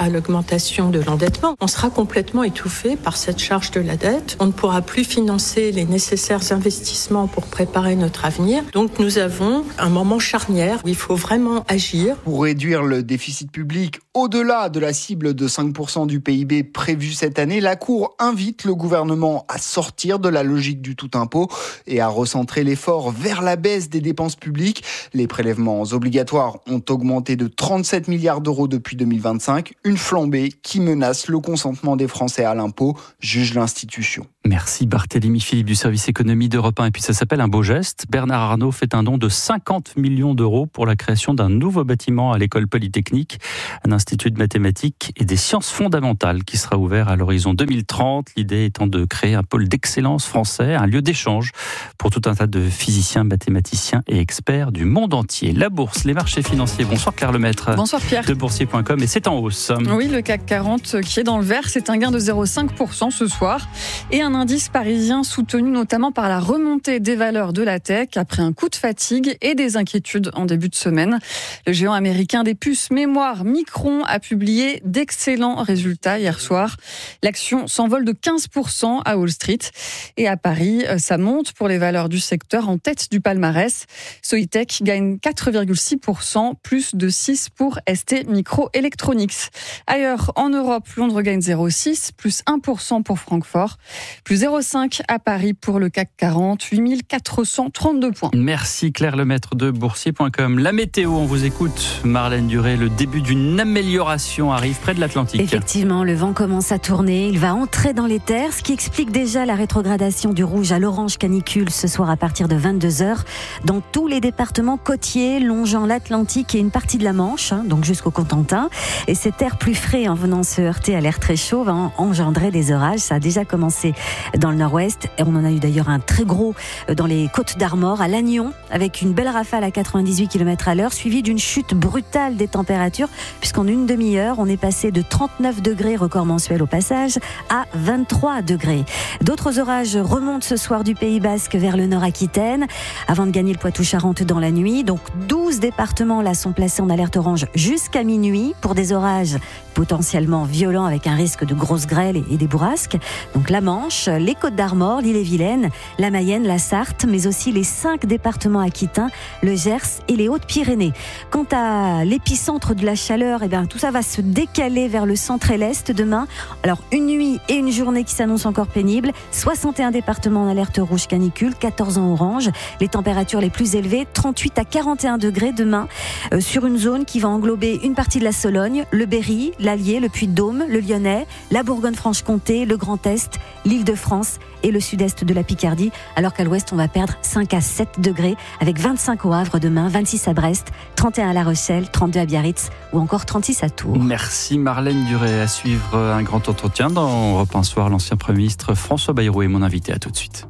l'augmentation de l'endettement. On sera complètement étouffé par cette charge de la dette. On ne pourra plus financer les nécessaires investissements pour préparer notre avenir. Donc nous avons un moment charnière où il faut vraiment agir. Pour réduire le déficit public au-delà de la cible de cinq pour cent du P I B prévue cette année, la Cour invite le gouvernement à sortir de la logique du tout impôt et à recentrer l'effort vers la baisse des dépenses publiques. Les prélèvements obligatoires ont augmenté de trente-sept milliards d'euros depuis deux mille vingt-cinq, une flambée qui menace le consentement des Français à l'impôt, juge l'institution. Merci Barthélémy Philippe du service économie d'Europe un. Et puis ça s'appelle un beau geste. Bernard Arnault fait un don de cinquante millions d'euros pour la création d'un nouveau bâtiment à l'école polytechnique, un institut de mathématiques et des sciences fondamentales qui sera ouvert à l'horizon deux mille trente. L'idée étant de créer un pôle d'excellence français, un lieu d'échange pour tout un tas de physiciens, mathématiciens et experts du monde entier. La bourse, les marchés financiers. Bonsoir Claire Lemaître. Bonsoir Pierre. De boursier point com et c'est en hausse. Oui, le C A C quarante qui est dans le vert, c'est un gain de zéro virgule cinq pour cent ce soir et un indice parisien soutenu notamment par la remontée des valeurs de la tech après un coup de fatigue et des inquiétudes en début de semaine. Le géant américain des puces mémoire Micron a publié d'excellents résultats hier soir. L'action s'envole de quinze pour cent à Wall Street et à Paris, ça monte pour les valeurs du secteur en tête du palmarès. Soitec gagne quatre virgule six pour cent, plus de six pour S T Microelectronics. Ailleurs, en Europe, Londres gagne zéro virgule six, plus un pour cent pour Francfort, plus zéro virgule cinq à Paris pour le C A C quarante, huit mille quatre cent trente-deux points. Merci Claire Lemaître de boursier point com. La météo, on vous écoute. Marlène Duré, le début d'une amélioration arrive près de l'Atlantique. Effectivement, le vent commence à tourner, il va entrer dans les terres, ce qui explique déjà la rétrogradation du rouge à l'orange canicule ce soir à partir de vingt-deux heures dans tous les départements côtiers longeant l'Atlantique et une partie de la Manche, hein, donc jusqu'au Cotentin. Et cet air plus frais en venant se heurter à l'air très chaud va engendrer des orages. Ça a déjà commencé dans le nord-ouest et on en a eu d'ailleurs un très gros dans les Côtes d'Armor, à Lannion, avec une belle rafale à quatre-vingt-dix-huit kilomètres à l'heure, suivie d'une chute brutale des températures, puisqu'en une demi-heure, on est passé de trente-neuf degrés, record mensuel au passage, à vingt-trois degrés. D'autres orages remontent ce soir du Pays Basque vers le Nord-Aquitaine, avant de gagner le Poitou-Charentes dans la nuit. Donc douze départements là sont placés en alerte orange jusqu'à minuit pour des orages potentiellement violents avec un risque de grosses grêles et des bourrasques. Donc la Manche, les Côtes d'Armor, l'Ille-et-Vilaine, la Mayenne, la Sarthe, mais aussi les cinq départements aquitains, le Gers et les Hautes-Pyrénées. Quant à l'épicentre de la chaleur, eh bien, tout ça va se décaler vers le centre et l'est demain. Alors une nuit et une journée qui s'annoncent encore pénibles. soixante et un départements en alerte rouge canicule, quatorze en orange. Les températures les plus élevées, trente-huit à quarante et un degrés demain, euh, sur une zone qui va englober une partie de la Sologne, le Berry, l'Allier, le Puy-de-Dôme, le Lyonnais, la Bourgogne-Franche-Comté, le Grand Est, l'Île-de-France et le sud-est de la Picardie, alors qu'à l'ouest, on va perdre cinq à sept degrés, avec vingt-cinq au Havre demain, vingt-six à Brest, trente et un à La Rochelle, trente-deux à Biarritz ou encore trente-six à Tours. Merci Marlène Duré. À suivre un grand entretien dans Europe un Soir. L'ancien Premier ministre François Bayrou est mon invité. À tout de suite.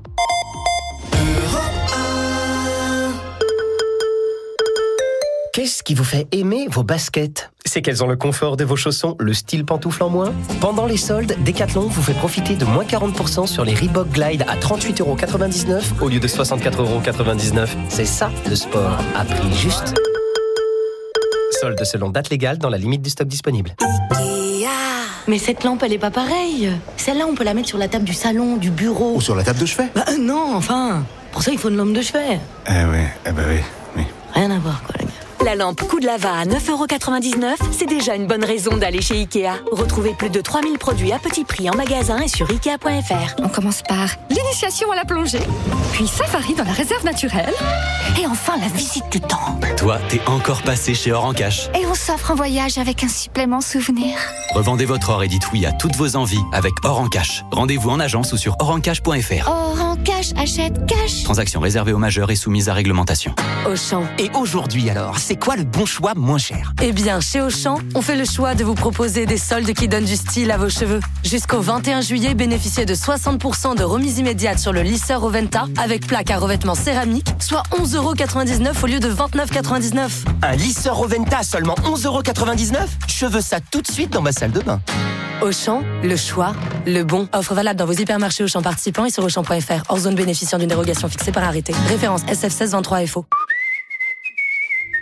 Qu'est-ce qui vous fait aimer vos baskets ? C'est qu'elles ont le confort de vos chaussons, le style pantoufle en moins. Pendant les soldes, Decathlon vous fait profiter de moins quarante pour cent sur les Reebok Glide à trente-huit euros quatre-vingt-dix-neuf au lieu de soixante-quatre euros quatre-vingt-dix-neuf. C'est ça, le sport, à prix juste. Soldes selon date légale dans la limite du stock disponible. Ikea. Mais cette lampe, elle est pas pareille. Celle-là, on peut la mettre sur la table du salon, du bureau. Ou sur la table de chevet. Bah euh, non, enfin. Pour ça, il faut une lampe de chevet. Eh ouais, eh ben oui, oui. Rien à voir, quoi, les gars. La lampe coup de lava à neuf euros quatre-vingt-dix-neuf, c'est déjà une bonne raison d'aller chez Ikea. Retrouvez plus de trois mille produits à petit prix en magasin et sur ikea point f r. On commence par l'initiation à la plongée, puis safari dans la réserve naturelle, et enfin la visite du temple. Toi, t'es encore passé chez Or en Cash. Et on s'offre un voyage avec un supplément souvenir. Revendez votre or et dites oui à toutes vos envies avec Or en Cash. Rendez-vous en agence ou sur or en cash point f r. Or en cash, achète cash. Transaction réservée aux majeurs et soumise à réglementation. Auchan. Et aujourd'hui alors, c'est quoi le bon choix moins cher? Eh bien, chez Auchan, on fait le choix de vous proposer des soldes qui donnent du style à vos cheveux. Jusqu'au vingt et un juillet, bénéficiez de soixante pour cent de remise immédiate sur le lisseur Oventa avec plaque à revêtement céramique, soit onze euros quatre-vingt-dix-neuf au lieu de vingt-neuf euros quatre-vingt-dix-neuf. Un lisseur Oventa seulement onze euros quatre-vingt-dix-neuf? Je veux ça tout de suite dans ma salle de bain. Auchan, le choix, le bon. Offre valable dans vos hypermarchés Auchan participants et sur auchan point f r. Hors zone bénéficiant d'une dérogation fixée par arrêté. Référence S F seize vingt-trois F O.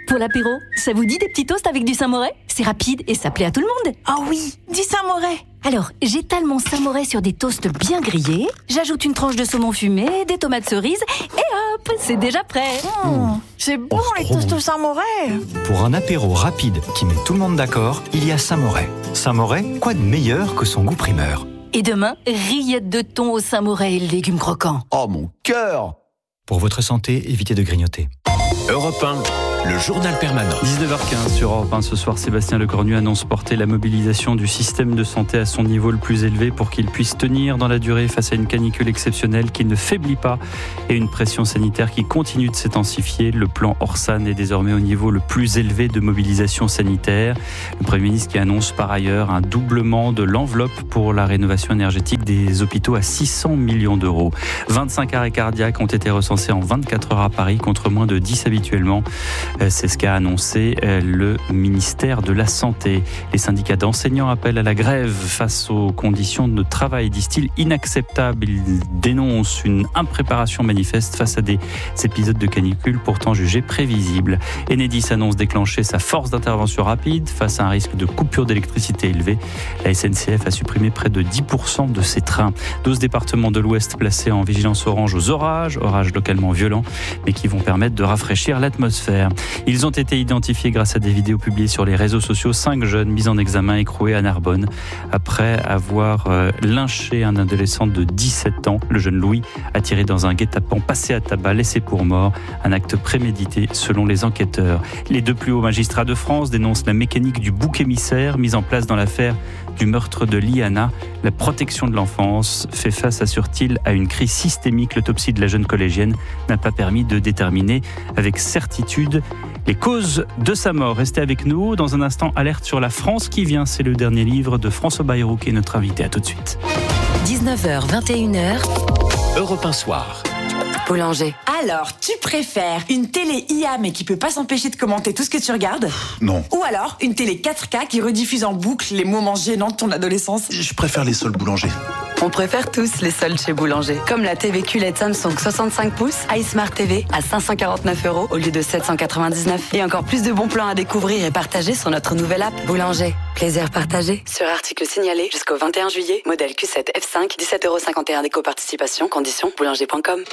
Pour l'apéro, ça vous dit des petits toasts avec du Saint-Moré ? C'est rapide et ça plaît à tout le monde. Oh oui, du Saint-Moré. Alors, j'étale mon Saint-Moré sur des toasts bien grillés, j'ajoute une tranche de saumon fumé, des tomates cerises, et hop, c'est déjà prêt. Mmh, c'est bon oh, les toasts au Saint-Moré. Pour un apéro rapide qui met tout le monde d'accord, il y a Saint-Moré. Saint-Moré, quoi de meilleur que son goût primeur ? Et demain, rillettes de thon au Saint-Moré et légumes croquants. Oh mon cœur ! Pour votre santé, évitez de grignoter. Europe un, le journal permanent. dix-neuf heures quinze sur Europe un ce soir, Sébastien Lecornu annonce porter la mobilisation du système de santé à son niveau le plus élevé pour qu'il puisse tenir dans la durée face à une canicule exceptionnelle qui ne faiblit pas et une pression sanitaire qui continue de s'intensifier. Le plan Orsan est désormais au niveau le plus élevé de mobilisation sanitaire. Le Premier ministre qui annonce par ailleurs un doublement de l'enveloppe pour la rénovation énergétique des hôpitaux à six cents millions d'euros. vingt-cinq arrêts cardiaques ont été recensés en vingt-quatre heures à Paris contre moins de dix habituellement. C'est ce qu'a annoncé le ministère de la Santé. Les syndicats d'enseignants appellent à la grève face aux conditions de travail, disent-ils, inacceptables. Ils dénoncent une impréparation manifeste face à des épisodes de canicule pourtant jugés prévisibles. Enedis annonce déclencher sa force d'intervention rapide face à un risque de coupure d'électricité élevé. La S N C F a supprimé près de dix pour cent de ses trains. douze départements de l'Ouest placés en vigilance orange aux orages, orages localement violents, mais qui vont permettre de rafraîchir l'atmosphère. Ils ont été identifiés grâce à des vidéos publiées sur les réseaux sociaux. Cinq jeunes mis en examen écroués à Narbonne après avoir euh, lynché un adolescent de dix-sept ans. Le jeune Louis a tiré dans un guet-apens, passé à tabac, laissé pour mort. Un acte prémédité selon les enquêteurs. Les deux plus hauts magistrats de France dénoncent la mécanique du bouc émissaire mise en place dans l'affaire du meurtre de Liana. La protection de l'enfance fait face, assure-t-il, à une crise systémique. L'autopsie de la jeune collégienne n'a pas permis de déterminer avec certitude les causes de sa mort. Restez avec nous. Dans un instant, alerte sur la France qui vient. C'est le dernier livre de François Bayrou qui est notre invité. À tout de suite. dix-neuf heures, vingt et une heures. Europe un soir. Boulanger. Alors, tu préfères une télé I A mais qui peut pas s'empêcher de commenter tout ce que tu regardes ? Non. Ou alors une télé quatre K qui rediffuse en boucle les moments gênants de ton adolescence ? Je préfère les soldes Boulanger. On préfère tous les soldes chez Boulanger. Comme la T V Q L E D Samsung soixante-cinq pouces, iSmart T V à cinq cent quarante-neuf euros au lieu de sept cent quatre-vingt-dix-neuf. Et encore plus de bons plans à découvrir et partager sur notre nouvelle app Boulanger. Plaisir partagé. Sur article signalé jusqu'au vingt et un juillet. Modèle Q sept F cinq, dix-sept euros cinquante et un d'éco-participation. Conditions boulanger point com.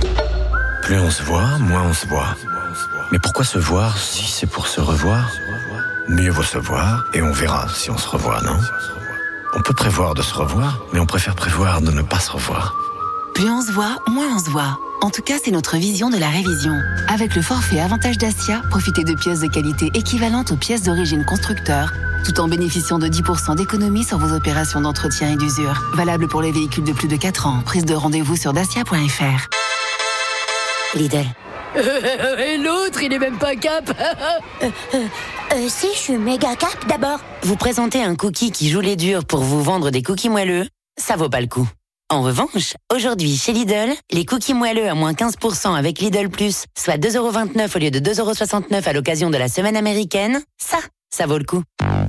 Plus on se voit, moins on se voit. Mais pourquoi se voir si c'est pour se revoir ? Mieux vaut se voir et on verra si on se revoit, non ? On peut prévoir de se revoir, mais on préfère prévoir de ne pas se revoir. Plus on se voit, moins on se voit. En tout cas, c'est notre vision de la révision. Avec le forfait Avantage Dacia, profitez de pièces de qualité équivalentes aux pièces d'origine constructeur, tout en bénéficiant de dix pour cent d'économie sur vos opérations d'entretien et d'usure. Valable pour les véhicules de plus de quatre ans. Prise de rendez-vous sur dacia point f r. Lidl. Et l'autre, il est même pas cap. euh, euh, euh, si, je suis méga cap d'abord. Vous présentez un cookie qui joue les durs pour vous vendre des cookies moelleux, ça vaut pas le coup. En revanche, aujourd'hui, chez Lidl, les cookies moelleux à moins quinze pour cent avec Lidl Plus, soit deux euros vingt-neuf au lieu de deux euros soixante-neuf à l'occasion de la semaine américaine, ça, ça vaut le coup.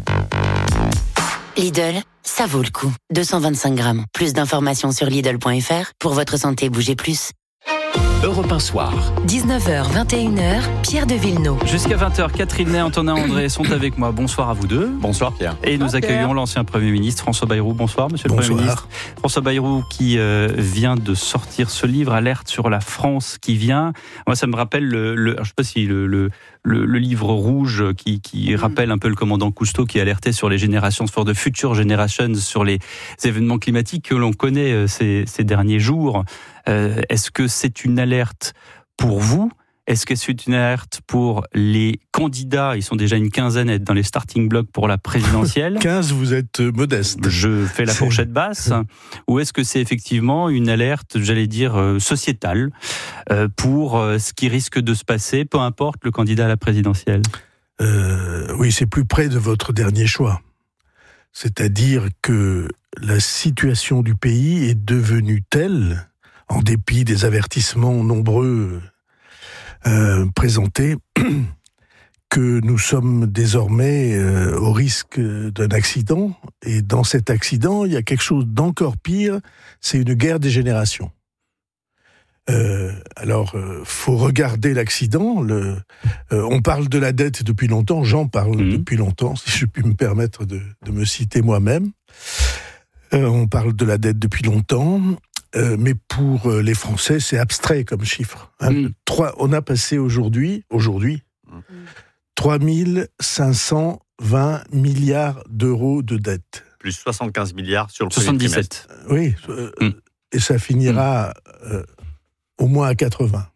Lidl, ça vaut le coup. deux cent vingt-cinq grammes. Plus d'informations sur Lidl point f r. Pour votre santé, bougez plus. Europe un soir. dix-neuf heures, vingt et une heures, Pierre de Villeneuve. Jusqu'à vingt heures, Catherine Ney, Antonin André sont avec moi. Bonsoir à vous deux. Bonsoir Pierre. Et nous bonsoir, accueillons Pierre. l'ancien Premier ministre François Bayrou. Bonsoir Monsieur le bonsoir. Premier ministre. François Bayrou qui euh, vient de sortir ce livre, Alerte sur la France qui vient. Moi ça me rappelle, le, le, je ne sais pas si le, le, le, le livre rouge qui, qui rappelle un peu le commandant Cousteau qui alertait sur les générations, sur de futures générations, sur les événements climatiques que l'on connaît ces, ces derniers jours. Euh, est-ce que c'est une alerte pour vous? Est-ce que c'est une alerte pour les candidats? Ils sont déjà une quinzaine à être dans les starting blocks pour la présidentielle. quinze, vous êtes modeste. Je fais la fourchette basse. Ou est-ce que c'est effectivement une alerte, j'allais dire, euh, sociétale euh, pour euh, ce qui risque de se passer, peu importe le candidat à la présidentielle? euh, Oui, c'est plus près de votre dernier choix. C'est-à-dire que la situation du pays est devenue telle, en dépit des avertissements nombreux euh, présentés, que nous sommes désormais euh, au risque d'un accident. Et dans cet accident, il y a quelque chose d'encore pire, c'est une guerre des générations. Euh, alors, euh, faut regarder l'accident. Le, euh, on parle de la dette depuis longtemps. J'en parle mmh. depuis longtemps, si je puis me permettre de, de me citer moi-même. Euh, on parle de la dette depuis longtemps, euh, mais pour euh, les Français, c'est abstrait comme chiffre. Hein. Mmh. Trois, on a passé aujourd'hui, aujourd'hui, mmh. trois mille cinq cent vingt milliards d'euros de dette. Plus soixante-quinze milliards sur le soixante-dix-sept. Oui, euh, mmh. et ça finira mmh. euh, au moins à quatre-vingts.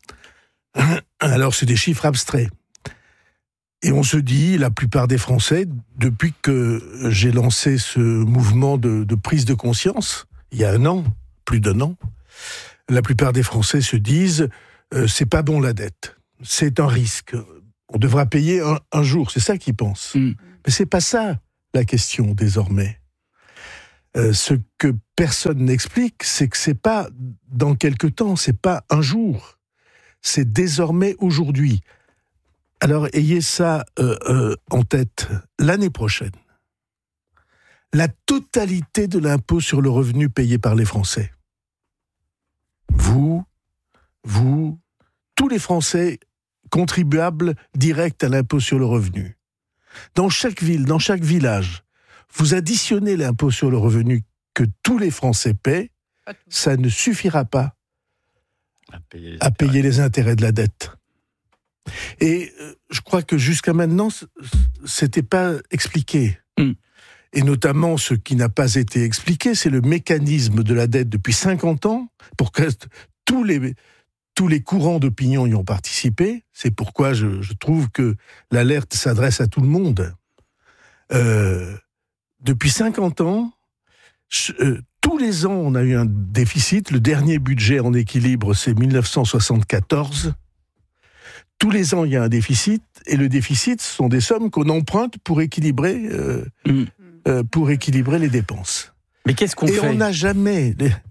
Alors, c'est des chiffres abstraits. Et on se dit, la plupart des Français, depuis que j'ai lancé ce mouvement de, de prise de conscience, il y a un an, plus d'un an, la plupart des Français se disent, euh, c'est pas bon la dette, c'est un risque, on devra payer un, un jour, c'est ça qu'ils pensent. Mmh. Mais c'est pas ça la question désormais. Euh, ce que personne n'explique, c'est que c'est pas dans quelque temps, c'est pas un jour, c'est désormais aujourd'hui. Alors ayez ça euh, euh, en tête. L'année prochaine, la totalité de l'impôt sur le revenu payé par les Français, vous, vous, tous les Français contribuables directs à l'impôt sur le revenu, dans chaque ville, dans chaque village, vous additionnez l'impôt sur le revenu que tous les Français paient, ça ne suffira pas à payer les, à payer les intérêts de la dette. Et euh, je crois que jusqu'à maintenant, c'était pas expliqué. Mm. Et notamment, ce qui n'a pas été expliqué, c'est le mécanisme de la dette depuis cinquante ans, pour que tous les, tous les courants d'opinion y ont participé. C'est pourquoi je, je trouve que l'alerte s'adresse à tout le monde. Euh, depuis cinquante ans, je, euh, tous les ans, on a eu un déficit. Le dernier budget en équilibre, c'est dix-neuf cent soixante-quatorze. Tous les ans, il y a un déficit, et le déficit, ce sont des sommes qu'on emprunte pour équilibrer, euh, mmh. euh, pour équilibrer les dépenses. Mais qu'est-ce qu'on et fait ? Et on n'a jamais,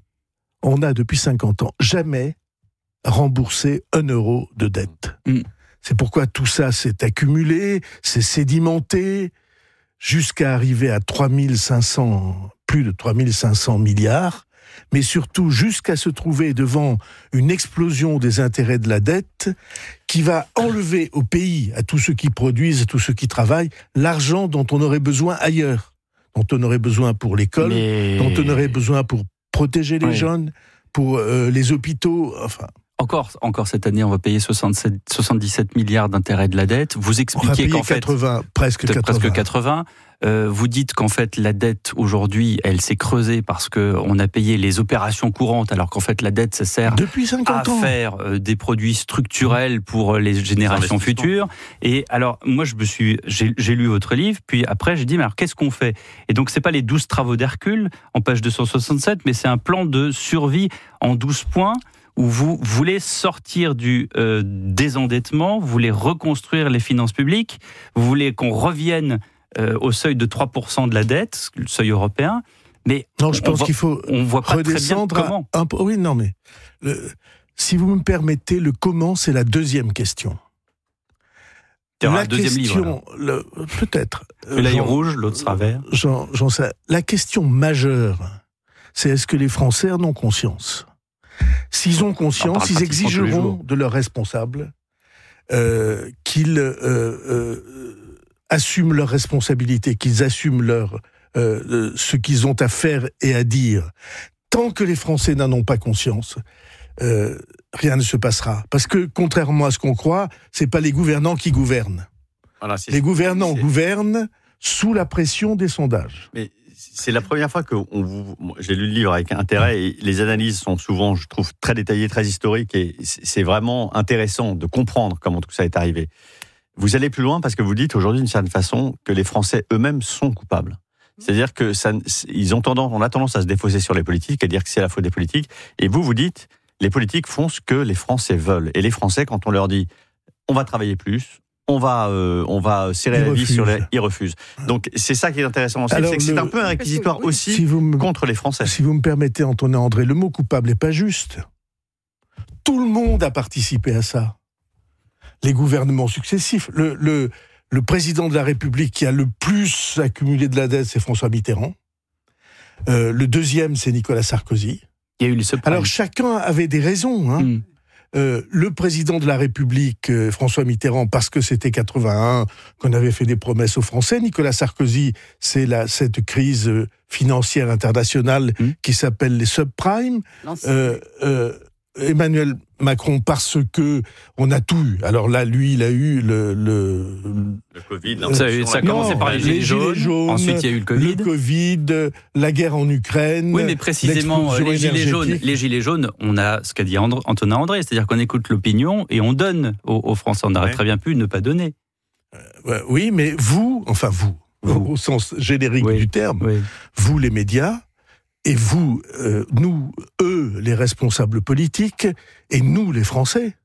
on a depuis cinquante ans, jamais remboursé un euro de dette. Mmh. C'est pourquoi tout ça s'est accumulé, s'est sédimenté, jusqu'à arriver à trois mille cinq cents, plus de trois mille cinq cents milliards, mais surtout jusqu'à se trouver devant une explosion des intérêts de la dette qui va enlever au pays, à tous ceux qui produisent, à tous ceux qui travaillent, l'argent dont on aurait besoin ailleurs, dont on aurait besoin pour l'école, mais... dont on aurait besoin pour protéger les oui. jeunes, pour euh, les hôpitaux, enfin... Encore, encore cette année, on va payer soixante-sept, soixante-dix-sept milliards d'intérêts de la dette. Vous expliquez qu'en fait... quatre-vingts, presque quatre-vingts. Presque quatre-vingts. Euh, vous dites qu'en fait, la dette, aujourd'hui, elle s'est creusée parce qu'on a payé les opérations courantes, alors qu'en fait, la dette, ça sert Depuis cinquante à ans. faire euh, des produits structurels pour les générations futures. Et alors, moi, je me suis, j'ai, j'ai lu votre livre, puis après, j'ai dit, mais alors, qu'est-ce qu'on fait ? Et donc, c'est pas les douze travaux d'Hercule, en page deux cent soixante-sept, mais c'est un plan de survie en douze points, où vous voulez sortir du euh, désendettement, vous voulez reconstruire les finances publiques, vous voulez qu'on revienne euh, au seuil de trois pour cent de la dette, le seuil européen, mais non, je pense voit, qu'il faut on voit pas redescendre très bien comment. Un, oui, non, mais le, si vous me permettez, le comment, c'est la deuxième question. Il y aura un deuxième livre. Le, peut-être. L'œil rouge, l'autre sera vert. J'en, j'en sais. La question majeure, c'est est-ce que les Français en ont conscience ? S'ils ont conscience, ils exigeront de leurs responsables euh, qu'ils euh, euh, assument leurs responsabilités, qu'ils assument leur, euh, ce qu'ils ont à faire et à dire. Tant que les Français n'en ont pas conscience, euh, rien ne se passera. Parce que, contrairement à ce qu'on croit, c'est pas les gouvernants qui gouvernent. Voilà, les gouvernants c'est... gouvernent sous la pression des sondages. Mais... C'est la première fois que on vous, j'ai lu le livre avec intérêt et les analyses sont souvent, je trouve, très détaillées, très historiques et c'est vraiment intéressant de comprendre comment tout ça est arrivé. Vous allez plus loin parce que vous dites aujourd'hui d'une certaine façon que les Français eux-mêmes sont coupables. C'est-à-dire que ça, ils ont tendance, on a tendance à se défausser sur les politiques, à dire que c'est la faute des politiques. Et vous, vous dites, les politiques font ce que les Français veulent. Et les Français, quand on leur dit, on va travailler plus, on va, euh, on va serrer la vis sur les... Ils refusent. Donc, c'est ça qui est intéressant aussi, Alors, c'est que le... c'est un peu un réquisitoire oui. aussi si me... contre les Français. Si vous me permettez, Antonin André, le mot coupable n'est pas juste. Tout le monde a participé à ça. Les gouvernements successifs. Le, le, le président de la République qui a le plus accumulé de la dette, c'est François Mitterrand. Euh, le deuxième, c'est Nicolas Sarkozy. Il y a eu les subprimes. Alors chacun avait des raisons. Hein. Mm. Euh, le président de la République, euh, François Mitterrand, parce que c'était quatre-vingt-un, qu'on avait fait des promesses aux Français. Nicolas Sarkozy, c'est la, cette crise euh, financière internationale mmh. qui s'appelle les subprimes. Euh, euh, Emmanuel Macron, parce que on a tout eu. Alors là, lui, il a eu le... Le, le Covid. Non, ça, ça a commencé non, par les gilets, les gilets jaunes, jaunes. Ensuite, il y a eu le Covid. Le Covid, la guerre en Ukraine. Oui, mais précisément, les gilets, jaunes, les gilets jaunes, on a ce qu'a dit André, Antonin André, c'est-à-dire qu'on écoute l'opinion et on donne aux, aux Français. On aurait ouais. très bien pu ne pas donner. Euh, oui, mais vous, enfin vous, vous. au sens générique oui. du terme, oui. vous, les médias, et vous, euh, nous, eux, les responsables politiques, et nous, les Français,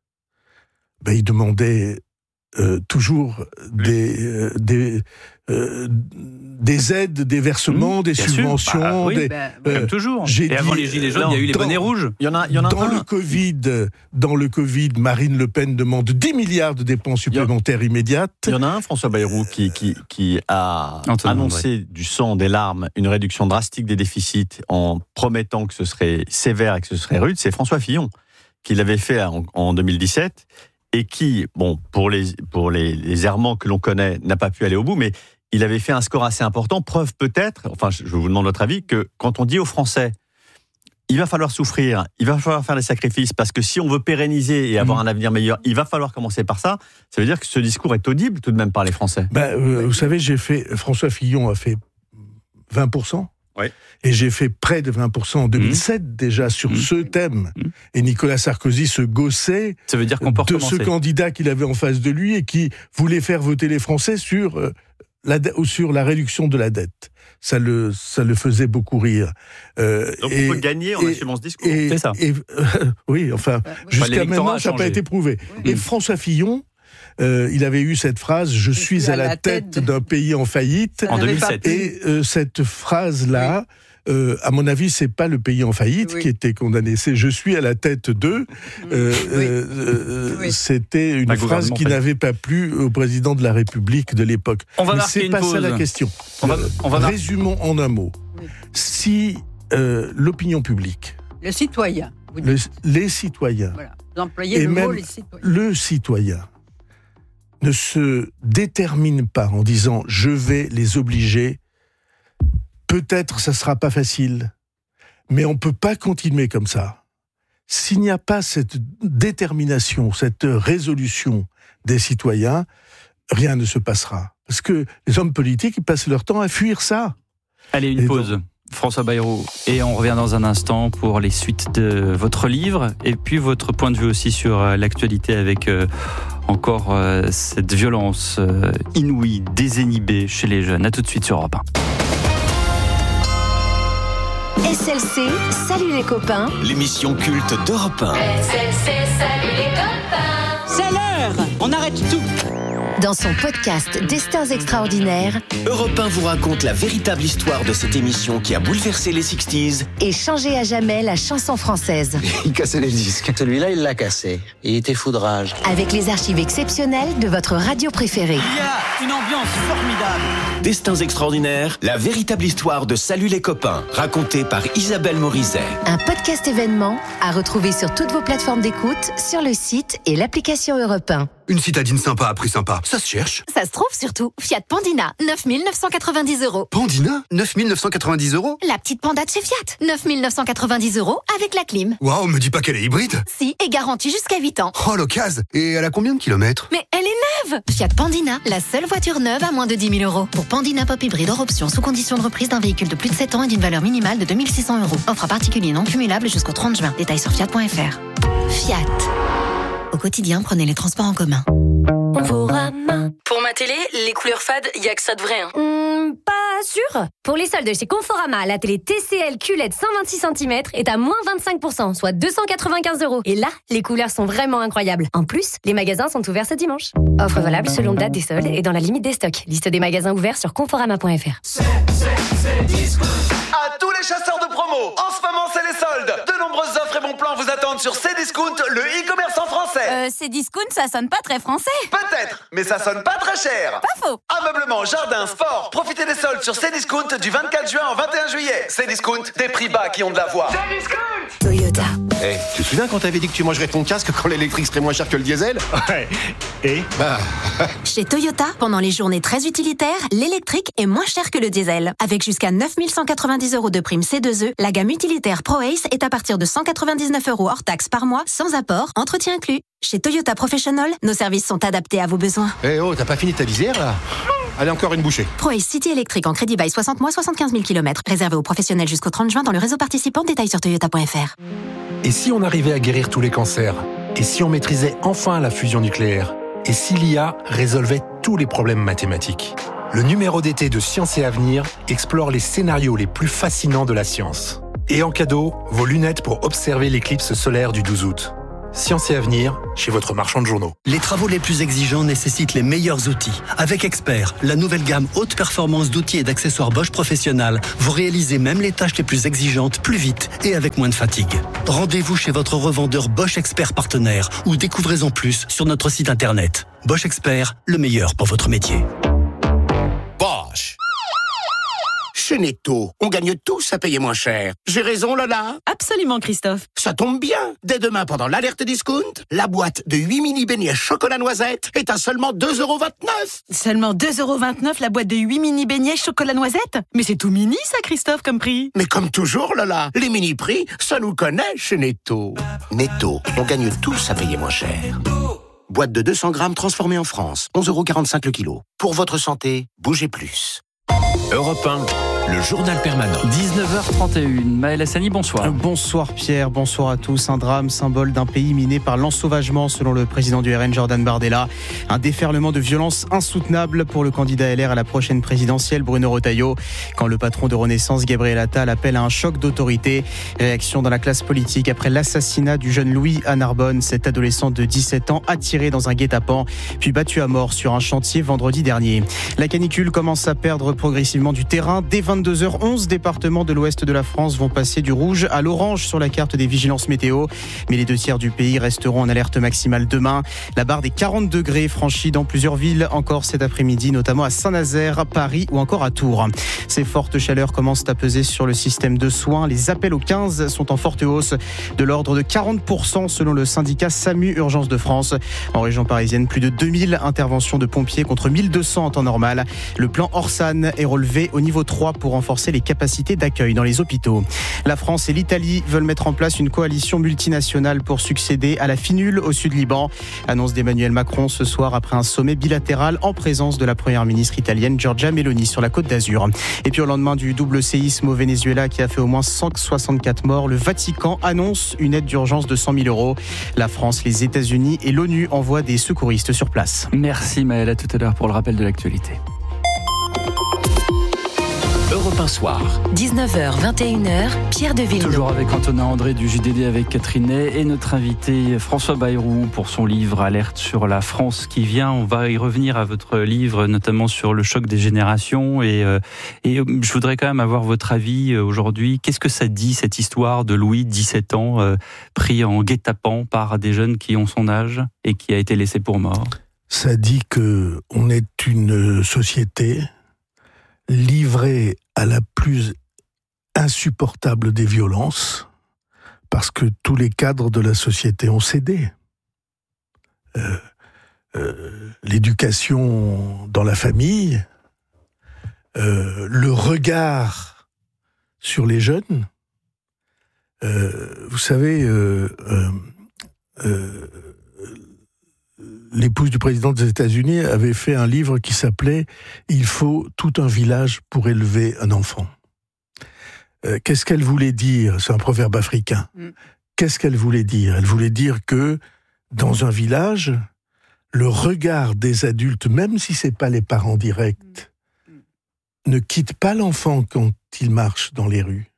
ben, ils demandaient euh, toujours des, euh, des, euh, des aides, des versements, mmh, des subventions. Bah, oui, des, bah, euh, comme toujours. Et dit, avant les Gilets jaunes, il y a eu les bonnets rouges. Il y en a, il y en a dans, un. le COVID, dans le Covid, Marine Le Pen demande dix milliards de dépenses supplémentaires immédiates. Il y en a un, François Bayrou, qui, qui, qui a Antoine annoncé André. du sang, des larmes, une réduction drastique des déficits en promettant que ce serait sévère et que ce serait rude. C'est François Fillon qui l'avait fait en, en deux mille dix-sept et qui, bon, pour les, pour les, les errements que l'on connaît, n'a pas pu aller au bout, mais il avait fait un score assez important. Preuve peut-être, enfin, je vous demande votre avis, que quand on dit aux Français, il va falloir souffrir, il va falloir faire des sacrifices, parce que si on veut pérenniser et avoir mmh. un avenir meilleur, il va falloir commencer par ça. Ça veut dire que ce discours est audible tout de même par les Français. Ben, euh, vous savez, j'ai fait, François Fillon a fait vingt pour cent. Oui. Et j'ai fait près de vingt pour cent en deux mille sept mmh. déjà sur mmh. ce thème. Mmh. Et Nicolas Sarkozy se gaussait Ça veut dire qu'on peut de ce candidat qu'il avait en face de lui et qui voulait faire voter les Français sur, euh, la, de- sur la réduction de la dette. Ça le, ça le faisait beaucoup rire. Euh, Donc et, on peut gagner en assumant ce discours. Et, C'est ça. Et, euh, oui, enfin, bah, oui. jusqu'à maintenant, ça n'a pas été prouvé. Oui. Et François Fillon, Euh, il avait eu cette phrase « Je suis à, à la tête, tête d'un pays en faillite » en deux mille sept. Et euh, cette phrase-là, oui. euh, à mon avis, c'est pas le pays en faillite oui. qui était condamné, c'est « Je suis à la tête de euh, ». Oui. Euh, oui. C'était une pas phrase qui n'avait pas plu au président de la République de l'époque. On va Mais marquer c'est une pas pause. ça la question. On va, on va Résumons en un mot. Oui. Si euh, l'opinion publique... Le citoyen. Le, les citoyens. Voilà. Vous employez et le même mot les citoyens. Le citoyen ne se détermine pas en disant « je vais les obliger », peut-être ça ne sera pas facile, mais on ne peut pas continuer comme ça. S'il n'y a pas cette détermination, cette résolution des citoyens, rien ne se passera. Parce que les hommes politiques, ils passent leur temps à fuir ça. Allez, une Et pause. Donc, François Bayrou, et on revient dans un instant pour les suites de votre livre et puis votre point de vue aussi sur l'actualité avec euh, encore euh, cette violence euh, inouïe, désinhibée chez les jeunes. À tout de suite sur Europe un. S L C, salut les copains. L'émission culte d'Europe un. S L C, salut les copains. C'est l'heure, on arrête tout. Dans son podcast Destins extraordinaires, Europe un vous raconte la véritable histoire de cette émission qui a bouleversé les soixante-dix et changé à jamais la chanson française. Il cassait les disques. Celui-là, il l'a cassé. Il était foudrage. Avec les archives exceptionnelles de votre radio préférée. Il y a une ambiance formidable. Destins extraordinaires, la véritable histoire de Salut les copains, racontée par Isabelle Morizet. Un podcast événement à retrouver sur toutes vos plateformes d'écoute, sur le site et l'application Europe un. Une citadine sympa à prix sympa, ça se cherche. Ça se trouve surtout. Fiat Pandina, neuf mille neuf cent quatre-vingt-dix euros. Pandina, neuf mille neuf cent quatre-vingt-dix euros. La petite Panda de chez Fiat, neuf mille neuf cent quatre-vingt-dix euros avec la clim. Waouh, me dis pas qu'elle est hybride. Si, et garantie jusqu'à huit ans. Oh, l'occasion. Et elle a combien de kilomètres? Mais elle est neuve. Fiat Pandina, la seule voiture neuve à moins de dix mille euros. Pour Pandina Pop Hybride hors option, sous condition de reprise d'un véhicule de plus de sept ans et d'une valeur minimale de deux mille six cents euros. Offre à particulier non cumulable jusqu'au trente juin. Détails sur fiat point f r. Fiat. Au quotidien, prenez les transports en commun. Conforama. Pour ma télé, les couleurs fades, y a que ça de vrai. Hein. Mmh, pas sûr. Pour les soldes chez Conforama, la télé T C L Q L E D cent vingt-six centimètres est à moins vingt-cinq pour cent, soit deux cent quatre-vingt-quinze euros. Et là, les couleurs sont vraiment incroyables. En plus, les magasins sont ouverts ce dimanche. Offre valable selon date des soldes et dans la limite des stocks. Liste des magasins ouverts sur conforama point f r. C'est, c'est, c'est disco. À tous les chasseurs de promo, en ce moment c'est les soldes. De nombreuses offres offres et bons plans vous attendent sur Cdiscount, le e-commerçant français. Euh, Cdiscount, ça sonne pas très français. Peut-être, mais ça sonne pas très cher. Pas faux. Ameublement, jardin, sport, profitez des soldes sur Cdiscount du vingt-quatre juin au vingt et un juillet. Cdiscount, des prix bas qui ont de la voix. Cdiscount. Toyota. Eh, hey, tu te souviens quand t'avais dit que tu mangerais ton casque quand l'électrique serait moins cher que le diesel? Ouais. Et Bah... Chez Toyota, pendant les journées très utilitaires, l'électrique est moins cher que le diesel. Avec jusqu'à neuf mille cent quatre-vingt-dix euros de prime C deux E, la gamme utilitaire ProAce est à partir de cent quatre-vingt-dix-neuf euros hors taxe par mois, sans apport, entretien inclus. Chez Toyota Professional, nos services sont adaptés à vos besoins. Eh hey, oh, t'as pas fini ta visière là? Allez, encore une bouchée. ProAce City électrique en crédit bail soixante mois, soixante-quinze mille kilomètres. Réservé aux professionnels jusqu'au trente juin dans le réseau participant. Détails sur toyota point f r. Et si on arrivait à guérir tous les cancers? Et si on maîtrisait enfin la fusion nucléaire? Et si l'I A résolvait tous les problèmes mathématiques? Le numéro d'été de Science et Avenir explore les scénarios les plus fascinants de la science. Et en cadeau, vos lunettes pour observer l'éclipse solaire du douze août. Science et Avenir, chez votre marchand de journaux. Les travaux les plus exigeants nécessitent les meilleurs outils. Avec Expert, la nouvelle gamme haute performance d'outils et d'accessoires Bosch Professionnal, vous réalisez même les tâches les plus exigeantes plus vite et avec moins de fatigue. Rendez-vous chez votre revendeur Bosch Expert partenaire ou découvrez-en plus sur notre site internet. Bosch Expert, le meilleur pour votre métier. Bosch. Chez Netto, on gagne tous à payer moins cher. J'ai raison, Lola? Absolument, Christophe. Ça tombe bien. Dès demain, pendant l'alerte discount, la boîte de huit mini beignets chocolat noisette est à seulement deux euros vingt-neuf. Seulement deux euros vingt-neuf la boîte de huit mini beignets chocolat noisette? Mais c'est tout mini, ça, Christophe, comme prix. Mais comme toujours, Lola, les mini prix, ça nous connaît chez Netto. Netto, on gagne tous à payer moins cher. Boîte de deux cents grammes transformée en France, onze euros quarante-cinq le kilo. Pour votre santé, bougez plus. Europe un, le journal permanent. dix-neuf heures trente et une. Maël Hassani, bonsoir. Bonsoir Pierre, bonsoir à tous. Un drame symbole d'un pays miné par l'ensauvagement selon le président du R N, Jordan Bardella. Un déferlement de violence insoutenable pour le candidat L R à la prochaine présidentielle, Bruno Retailleau. Quand le patron de Renaissance, Gabriel Attal, appelle à un choc d'autorité. Réaction dans la classe politique après l'assassinat du jeune Louis à Narbonne, cet adolescent de dix-sept ans attiré dans un guet-apens, puis battu à mort sur un chantier vendredi dernier. La canicule commence à perdre progressivement du terrain. Dès vingt-deux heures, onze départements de l'ouest de la France vont passer du rouge à l'orange sur la carte des vigilances météo. Mais les deux tiers du pays resteront en alerte maximale demain. La barre des quarante degrés franchie dans plusieurs villes encore cet après-midi, notamment à Saint-Nazaire, Paris ou encore à Tours. Ces fortes chaleurs commencent à peser sur le système de soins. Les appels au quinze sont en forte hausse, de l'ordre de quarante pour cent selon le syndicat SAMU Urgence de France. En région parisienne, plus de deux mille interventions de pompiers contre mille deux cents en temps normal. Le plan Orsan est relevé au niveau trois pour renforcer les capacités d'accueil dans les hôpitaux. La France et l'Italie veulent mettre en place une coalition multinationale pour succéder à la finule au Sud-Liban. Annonce d'Emmanuel Macron ce soir après un sommet bilatéral en présence de la première ministre italienne Giorgia Meloni sur la Côte d'Azur. Et puis au lendemain du double séisme au Venezuela qui a fait au moins cent soixante-quatre morts, le Vatican annonce une aide d'urgence de cent mille euros. La France, les États-Unis et l'ONU envoient des secouristes sur place. Merci Maël, à tout à l'heure pour le rappel de l'actualité. Europe un soir. dix-neuf heures vingt et une heures, Pierre de Villeneuve. Toujours avec Antonin André du J D D, avec Catherine Ney et notre invité François Bayrou pour son livre Alerte sur la France qui vient. On va y revenir à votre livre, notamment sur le choc des générations. Et, euh, et je voudrais quand même avoir votre avis aujourd'hui. Qu'est-ce que ça dit, cette histoire de Louis, dix-sept ans, euh, pris en guet-apens par des jeunes qui ont son âge et qui a été laissé pour mort? Ça dit qu'on est une société livrée à la plus insupportable des violences, parce que tous les cadres de la société ont cédé. Euh, euh, l'éducation dans la famille, euh, le regard sur les jeunes. Euh, vous savez, euh, euh, euh, l'épouse du président des États-Unis avait fait un livre qui s'appelait « Il faut tout un village pour élever un enfant ». Euh, qu'est-ce qu'elle voulait dire? C'est un proverbe africain. Mm. Qu'est-ce qu'elle voulait dire? Elle voulait dire que dans un village, le regard des adultes, même si ce n'est pas les parents directs, mm. ne quitte pas l'enfant quand il marche dans les rues.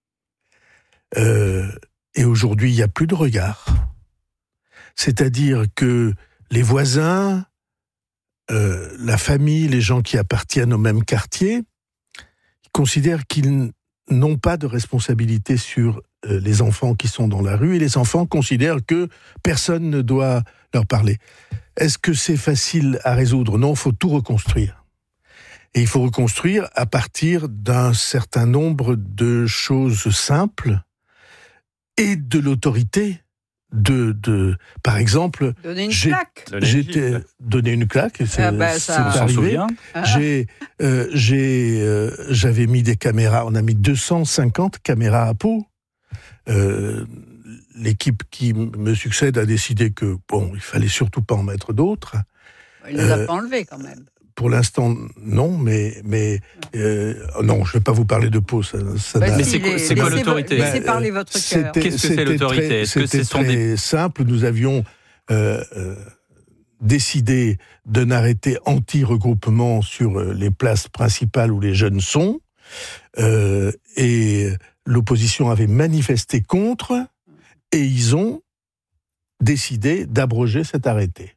Euh, et aujourd'hui, il n'y a plus de regard. C'est-à-dire que les voisins, euh, la famille, les gens qui appartiennent au même quartier, ils considèrent qu'ils n'ont pas de responsabilité sur euh, les enfants qui sont dans la rue, et les enfants considèrent que personne ne doit leur parler. Est-ce que c'est facile à résoudre ? Non, il faut tout reconstruire. Et il faut reconstruire à partir d'un certain nombre de choses simples et de l'autorité. De, de, par exemple, donner une j'ai, claque. J'étais donné une claque, c'est, ah bah ça, c'est arrivé. Ah. J'ai, euh, j'ai, euh, j'avais mis des caméras. On a mis deux cent cinquante caméras à Pau. Euh, l'équipe qui m- me succède a décidé que bon, il fallait surtout pas en mettre d'autres. Il les a Euh, pas enlevés quand même. Pour l'instant, non, mais mais euh, non, je vais pas vous parler de Pau. Ça, ça Bah n'a- Mais c'est quoi, c'est quoi l'autorité ? Laissez parler votre cœur. C'était- Qu'est-ce que c'est c'était l'autorité ? très- Est-ce que c'était ce sont très des... simple. Nous avions euh, euh, décidé d'un arrêté anti-regroupement sur euh, les places principales où les jeunes sont, euh, et l'opposition avait manifesté contre, et ils ont décidé d'abroger cet arrêté.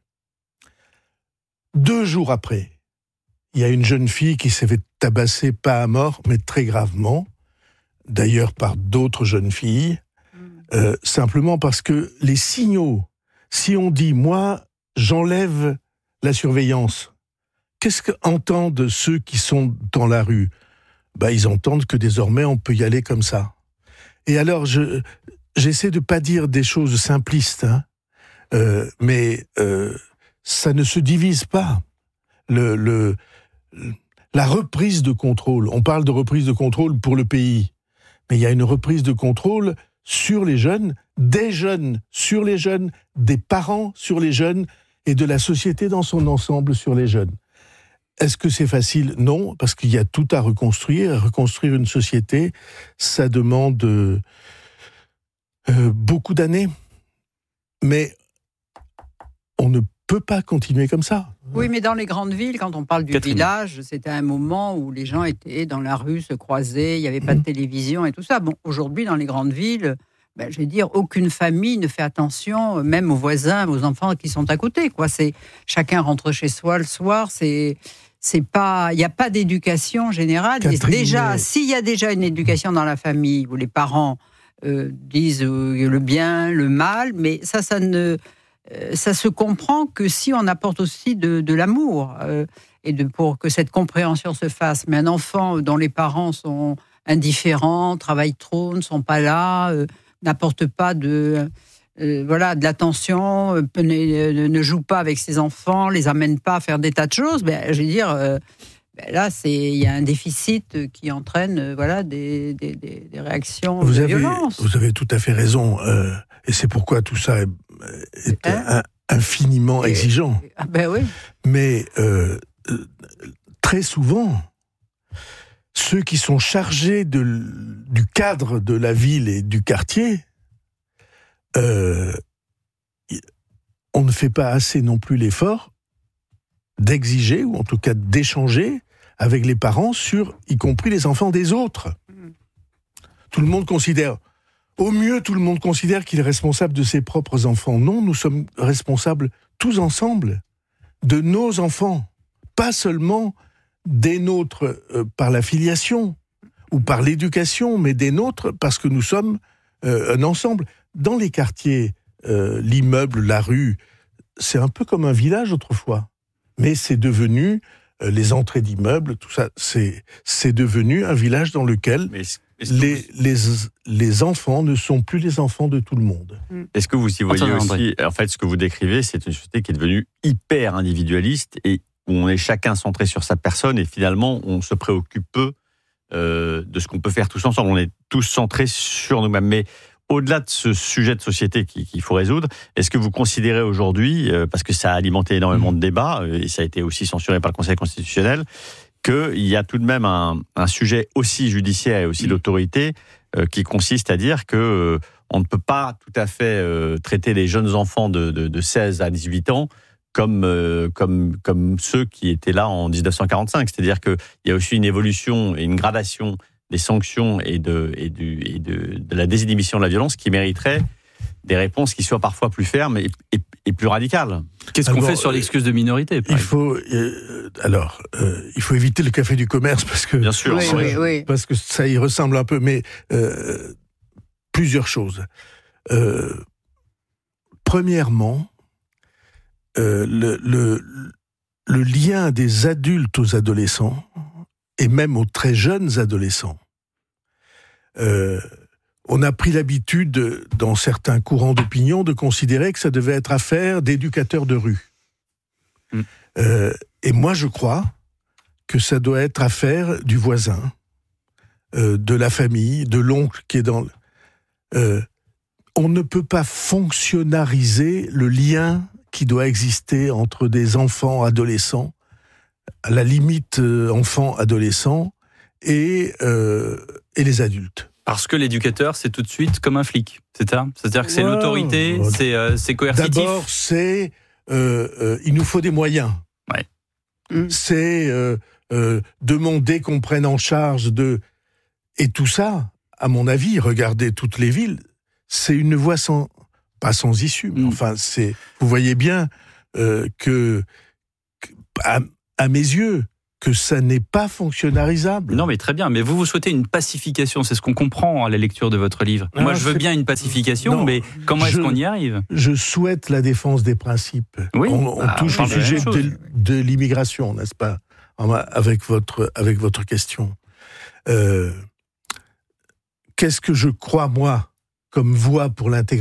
Deux jours après, il y a une jeune fille qui s'est fait tabasser, pas à mort, mais très gravement, d'ailleurs par d'autres jeunes filles, euh, simplement parce que les signaux, si on dit, moi, j'enlève la surveillance, qu'est-ce qu'entendent ceux qui sont dans la rue ? Ben, ils entendent que désormais, on peut y aller comme ça. Et alors, je, j'essaie de pas dire des choses simplistes, hein, euh, mais euh, ça ne se divise pas. Le, le, la reprise de contrôle, on parle de reprise de contrôle pour le pays, mais il y a une reprise de contrôle sur les jeunes, des jeunes sur les jeunes, des parents sur les jeunes, et de la société dans son ensemble sur les jeunes. Est-ce que c'est facile ? Non, parce qu'il y a tout à reconstruire. Reconstruire une société, ça demande euh, euh, beaucoup d'années. Mais on ne peut pas continuer comme ça. Oui, mais dans les grandes villes, quand on parle du Catherine. village, c'était un moment où les gens étaient dans la rue, se croisaient, il n'y avait pas de télévision et tout ça. Bon, aujourd'hui, dans les grandes villes, ben, je vais dire, aucune famille ne fait attention, même aux voisins, aux enfants qui sont à côté, quoi. C'est, chacun rentre chez soi le soir, c'est... C'est pas, il n'y a pas d'éducation générale. Catherine, déjà, mais... s'il y a déjà une éducation dans la famille où les parents euh, disent euh, le bien, le mal, mais ça, ça ne, euh, ça se comprend que si on apporte aussi de, de l'amour euh, et de pour que cette compréhension se fasse. Mais un enfant dont les parents sont indifférents, travaillent trop, ne sont pas là, euh, n'apportent pas de Euh, voilà, de l'attention, euh, ne, ne joue pas avec ses enfants, les amène pas à faire des tas de choses, ben, je veux dire, euh, ben là, il y a un déficit qui entraîne euh, voilà, des, des, des, des réactions vous de avez, violence. Vous avez tout à fait raison, euh, et c'est pourquoi tout ça est, est hein un, infiniment et, exigeant. Ah ben oui. Mais euh, très souvent, ceux qui sont chargés de, du cadre de la ville et du quartier, Euh, on ne fait pas assez non plus l'effort d'exiger, ou en tout cas d'échanger avec les parents sur, y compris les enfants des autres. Mmh. Tout le monde considère, au mieux tout le monde considère qu'il est responsable de ses propres enfants. Non, nous sommes responsables tous ensemble de nos enfants, pas seulement des nôtres euh, par la filiation ou par l'éducation, mais des nôtres parce que nous sommes euh, un ensemble. Dans les quartiers, euh, l'immeuble, la rue, c'est un peu comme un village autrefois. Mais c'est devenu, euh, les entrées d'immeubles, tout ça, c'est, c'est devenu un village dans lequel Mais est-ce, est-ce les, vous... les, les enfants ne sont plus les enfants de tout le monde. Est-ce que vous y voyez Antoine aussi, André. en fait, ce que vous décrivez, c'est une société qui est devenue hyper individualiste et où on est chacun centré sur sa personne et finalement, on se préoccupe peu euh, de ce qu'on peut faire tous ensemble. On est tous centrés sur nous-mêmes. Mais au-delà de ce sujet de société qu'il faut résoudre, est-ce que vous considérez aujourd'hui, parce que ça a alimenté énormément de débats, et ça a été aussi censuré par le Conseil constitutionnel, qu'il y a tout de même un, un sujet aussi judiciaire et aussi d'autorité euh, qui consiste à dire que euh, on ne peut pas tout à fait euh, traiter les jeunes enfants de, de, de seize à dix-huit ans comme, euh, comme, comme ceux qui étaient là en dix-neuf cent quarante-cinq. C'est-à-dire qu'il y a aussi une évolution et une gradation des sanctions et, de, et, du, et de, de la désinhibition de la violence qui mériterait des réponses qui soient parfois plus fermes et, et, et plus radicales. Qu'est-ce qu'on fait sur l'excuse de minorité Il faut euh, alors euh, il faut éviter le café du commerce parce que bien sûr, oui, ça, oui, oui. parce que ça y ressemble un peu, mais euh, plusieurs choses. Euh, premièrement, euh, le, le, le lien des adultes aux adolescents, et même aux très jeunes adolescents, euh, on a pris l'habitude, dans certains courants d'opinion, de considérer que ça devait être affaire d'éducateurs de rue. Mmh. Euh, et moi, je crois que ça doit être affaire du voisin, euh, de la famille, de l'oncle qui est dans... Euh, on ne peut pas fonctionnariser le lien qui doit exister entre des enfants adolescents, à la limite euh, enfants adolescents, et, euh, et les adultes. Parce que l'éducateur, c'est tout de suite comme un flic, c'est ça ? C'est-à-dire que c'est ouais, l'autorité, ouais. c'est, euh, c'est coercitif. D'abord, c'est... Euh, euh, il nous faut des moyens. Ouais. Mmh. C'est euh, euh, demander qu'on prenne en charge de... Et tout ça, à mon avis, regardez toutes les villes, c'est une voie sans... Pas sans issue, mais mmh. enfin, c'est... Vous voyez bien euh, que, que à, à mes yeux, que ça n'est pas fonctionnarisable. Non, mais très bien. Mais vous, vous souhaitez une pacification. C'est ce qu'on comprend à la lecture de votre livre. Ah, Moi, je veux bien une pacification, non, mais comment je, est-ce qu'on y arrive ? Je souhaite la défense des principes. Oui. On, on ah, touche on au sujet de, de l'immigration, n'est-ce pas ? Avec votre, avec votre question. Euh, qu'est-ce que je crois, moi, comme voie pour l'intégration ?